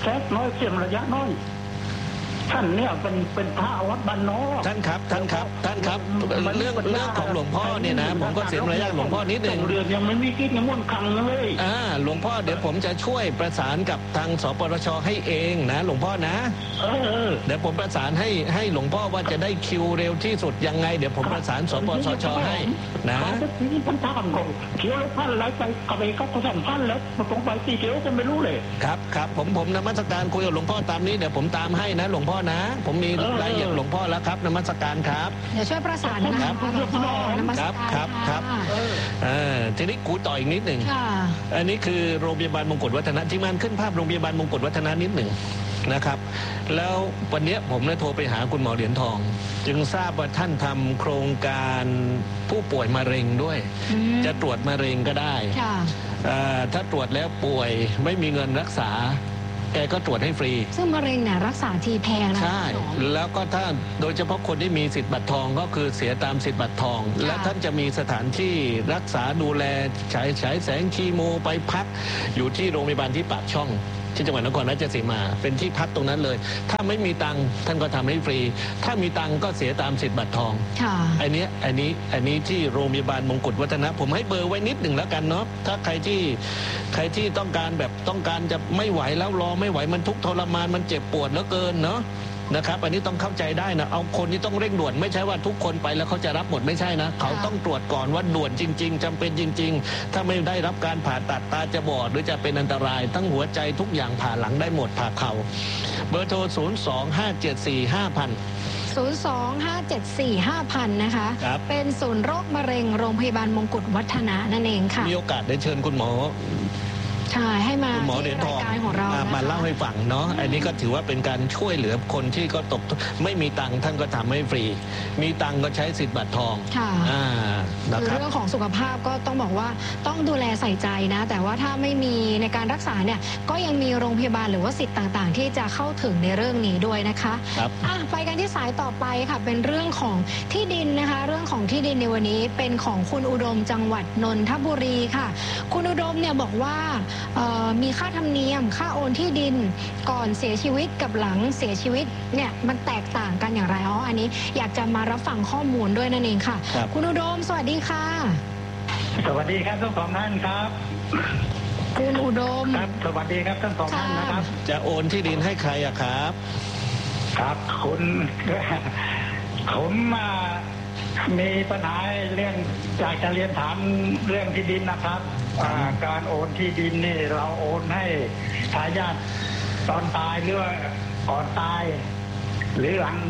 แค่น้อยเสียมระยะน้อยท่านเนี่ยเป็นเป็นพระวัดบ้านนอกท่านครับท่านครับท่านครับเรื่องเรื่องของหลวงพ่อเนี่ยนะผมก็เสียมารยาทหลวงพ่อนิดหนึ่งเรื่องยังไม่มีกิจยังม่วนคังเลยอ่าหลวงพ่อเดี๋ยวผมจะช่วยประสานกับทางสปสชให้เองนะหลวงพ่อนะเออเดี๋ยวผมประสานให้ให้หลวงพ่อว่าจะได้คิวเร็วที่สุดยังไงเดี๋ยวผมประสานสปสชให้นะนี่ท่านทำของเขียวแล้วพันแล้วไปกับไปก็สั่งพันแล้วมาตรงไปตีเขียวก็ไม่รู้เลยครับครับผมผมนมัสการคุยกับหลวงพ่อตามนี้เดี๋ยวผมตามให้นะหลวงพ่อนะผมมีรายละเอียดหลวงพ่อแล้วครับนมัสการครับเดี๋ยวช่วยประสานนะครับหลวงพ่อนมัสการครับครับเออทีนี้กูต่ออีกนิดหนึ่งอันนี้คือโรงพยาบาลมงกุฎวัฒนะที่มันขึ้นภาพโรงพยาบาลมงกุฎวัฒนะนิดหนึ่งนะครับแล้ววันนี้ผมได้โทรไปหาคุณหมอเหรียญทองจึงทราบว่าท่านทำโครงการผู้ป่วยมะเร็งด้วยจะตรวจมะเร็งก็ได้ถ้าตรวจแล้วป่วยไม่มีเงินรักษาแกก็ตรวจให้ฟรีซึ่งมะเร็งเนี่ยรักษาทีแพงนะใช่แล้วก็ถ้าโดยเฉพาะคนที่มีสิทธิ์บัตรทองก็คือเสียตามสิทธิ์บัตรทองและท่านจะมีสถานที่รักษาดูแลฉายฉายแสงคีโมไปพักอยู่ที่โรงพยาบาลที่ปากช่องที่จังหวัดนครราชสีมาเป็นที่พักตรงนั้นเลยถ้าไม่มีตังค์ท่านก็ทำให้ฟรีถ้ามีตังค์ก็เสียตามสิทธิ์บัตรทองอันนี้อันนี้อันนี้ที่โรงพยาบาลมงกุฎวัฒนะผมให้เบอร์ไว้นิดหนึ่งแล้วกันเนาะถ้าใครที่ใครที่ต้องการแบบต้องการจะไม่ไหวแล้วรอไม่ไหวมันทุกข์ทรมานมันเจ็บปวดเหลือเกินเนาะนะครับอันนี้ต้องเข้าใจได้นะเอาคนที่ต้องเร่งด่วนไม่ใช่ว่าทุกคนไปแล้วเขาจะรับหมดไม่ใช่นะเขาต้องตรวจก่อนว่าด่วนจริงๆจำเป็นจริงๆถ้าไม่ได้รับการผ่าตัดตาจะบอดหรือจะเป็นอันตรายทั้งหัวใจทุกอย่างผ่าหลังได้หมดผ่าเข่าเบอร์โทรศูนย์ สอง ห้า เจ็ด สี่ ห้า ศูนย์ศูนย์ สอง ห้า เจ็ด สี่ ห้า ศูนย์นะคะเป็นศูนย์โรคมะเร็งโรงพยาบาลมงกุฎวัฒนะนั่นเองค่ะมีโอกาสได้เชิญคุณหมอใช่ให้มาหมอเหรียญทองของเรามาเล่าให้ฟังเนาะอันนี้ก็ถือว่าเป็นการช่วยเหลือคนที่ก็ตกไม่มีตังค์ท่านก็ทำให้ฟรีมีตังค์ก็ใช้สิทธิ์บัตรทองค่ะอ่าคือเรื่องของสุขภาพก็ต้องบอกว่าต้องดูแลใส่ใจนะแต่ว่าถ้าไม่มีในการรักษาเนี่ยก็ยังมีโรงพยาบาลหรือว่าสิทธิ์ต่างๆที่จะเข้าถึงในเรื่องนี้ด้วยนะคะครับอ่ะไปกันที่สายต่อไปค่ะเป็นเรื่องของที่ดินนะคะเรื่องของที่ดินในวันนี้เป็นของคุณอุดมจังหวัดนนทบุรีค่ะคุณอุดมเนี่ยบอกว่ามีค่าธรรมเนียมค่าโอนที่ดินก่อนเสียชีวิตกับหลังเสียชีวิตเนี่ยมันแตกต่างกันอย่างไรอ๋ออันนี้อยากจะมารับฟังข้อมูลด้วยนั่นเองค่ะ คุณอุดมสวัสดีค่ะสวัสดีครับทั้งสองท่านครับคุณอุดมครับสวัสดีครับทั้งสองท่านนะครับจะโอนที่ดินให้ใครอะครับครับคุณผมมามีปัญหาเรื่องอยากจะเรียนถามเรื่องที่ดินนะครับการโอนที่ดินนี่เราโอนให้ทายาทตอนตายหรือว่าก่อนตายหรือหลัง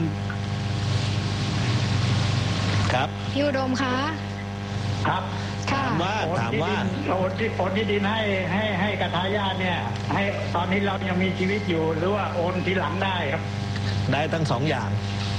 ครับพี่อุดมคะครับถามว่าถามว่าโอนที่โอนที่ดินให้ให้ให้กับทายาทเนี่ยให้ตอนนี้เรายังมีชีวิตอยู่หรือว่าโอนทีหลังได้ครับได้ทั้งสองอย่าง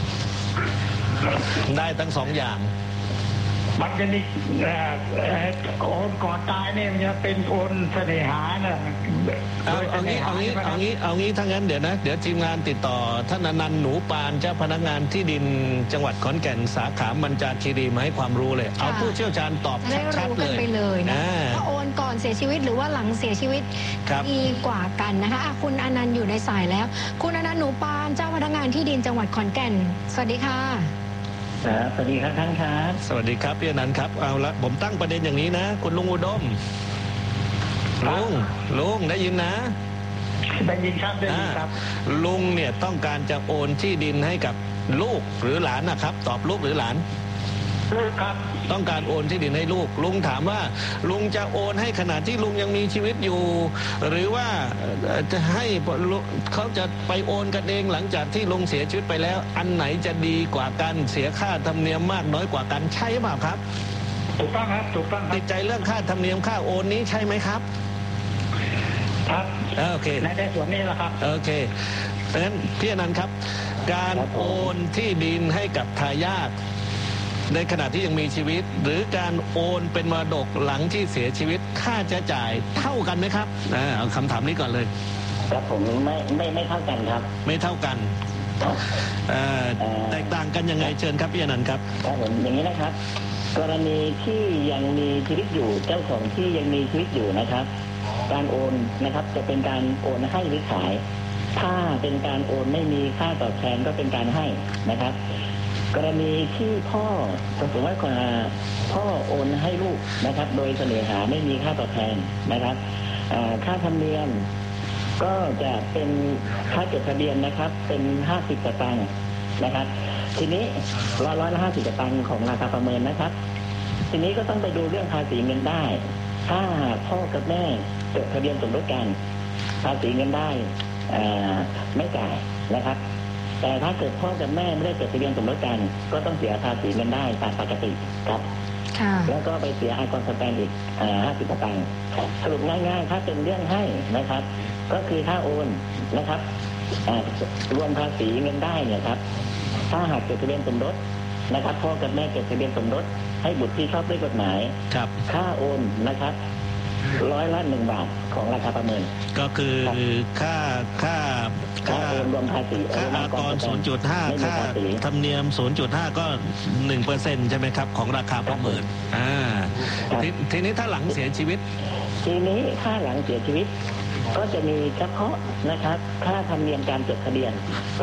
ได้ทั้งสองอย่างมันจะมีโอนก่อนตายเนี่ยมันจะเป็นโอนเสน่หานะเอาเอางี้เอางี้เอางี้เอางี้ถ้างั้นเดี๋ยวนะเดี๋ยวทีมงานติดต่อท่านอนันต์หนูปานเจ้าพนักงานที่ดินจังหวัดขอนแก่นสาขามัญจาคีรีมาให้ความรู้เลยเอาผู้เชี่ยวชาญตอบชัดๆเลยไปเลยนะว่าโอนก่อนเสียชีวิตหรือว่าหลังเสียชีวิตดีกว่ากันนะคะคุณอนันต์อยู่ในสายแล้วคุณอนันต์หนูปานเจ้าพนักงานที่ดินจังหวัดขอนแก่นสวัสดีค่ะสวัสดีครับท่านครับสวัสดีครับพี่อนันต์ครับเอาละผมตั้งประเด็นอย่างนี้นะคุณลุงอุดมลุงลุงได้ยินนะได้ยินครับได้ยินครับลุงเนี่ยต้องการจะโอนที่ดินให้กับลูกหรือหลานนะครับตอบลูกหรือหลานลูกครับต้องการโอนที่ดินให้ลูกลุงถามว่าลุงจะโอนให้ขณะที่ลุงยังมีชีวิตอยู่หรือว่าจะให้เขาจะไปโอนกันเองหลังจากที่ลุงเสียชีวิตไปแล้วอันไหนจะดีกว่ากันเสียค่าธรรมเนียมมากน้อยกว่ากันใช่เปล่าครับถูกต้องครับถูกต้องติดใจเรื่องค่าธรรมเนียมค่าโอนนี้ใช่ไหมครับครับโอเคในส่วนนี้แหละครับโอเคเพราะฉะนั้นพี่อนันต์ครับการโอนที่ดินให้กับทายาทในขณะที่ยังมีชีวิตหรือการโอนเป็นมรดกหลังที่เสียชีวิตค่าใช้จ่ายเท่ากันไหมครับเอาคำถามนี้ก่อนเลยครับผมไม่ไม่ไม่เท่ากันครับไม่เท่ากันแตกต่างกันยังไงเชิญครับพี่อนันต์ครับครับผมอย่างนี้นะครับกรณีที่ยังมีชีวิตอยู่เจ้าของที่ยังมีชีวิตอยู่นะครับการโอนนะครับจะเป็นการโอนให้หรือขายถ้าเป็นการโอนไม่มีค่าตอบแทนก็เป็นการให้นะครับ กรณีที่พ่อสมมติว่าพ่อโอนให้ลูกนะครับโดยเสน่หาไม่มีค่าตอบแทนนะครับค่าธรรมเนียมก็จะเป็นค่าจดทะเบียนนะครับเป็นห้าสิบสตางค์นะครับทีนี้ร้อยร้อยละห้าสิบสตางค์ของราคาประเมินนะครับทีนี้ก็ต้องไปดูเรื่องภาษีเงินได้ถ้าพ่อกับแม่จดทะเบียนสมรสกันภาษีเงินได้ไม่จ่ายนะครับแต่ถ้าเกิดพ่อกับแม่ไม่ได้จดทะเบียนสมรสกันก็ต้องเสียภาษีเงินได้ตามปกติครับแล้วก็ไปเสียอากรสแตนด์อีกห้าสิบสตางค์สรุปง่ายๆถ้าเป็นเรื่องให้นะครับก็คือถ้าโอนนะครับรวมภาษีเงินได้เนี่ยครับถ้าหากจดทะเบียนสมรสนะครับพ่อกับแม่จดทะเบียนสมรสให้บุตรที่ชอบด้วยกฎหมายค่าโอนนะครับร้อยละหนึ่งบาทของราคาประเมินก็คือค่าค่าค่าโอนรวมภาษีค่าอากร ศูนย์จุดห้า ค่าธรรมเนียม ศูนย์จุดห้า ก็ หนึ่งเปอร์เซ็นต์ ใช่ไหมครับของราคาประเมินอ่าททีนี้ถ้าหลังเสียชีวิตทีนี้ค่าหลังเสียชีวิตก็จะมีเฉพาะนะครับค่าธรรมเนียมการจดทะเบียน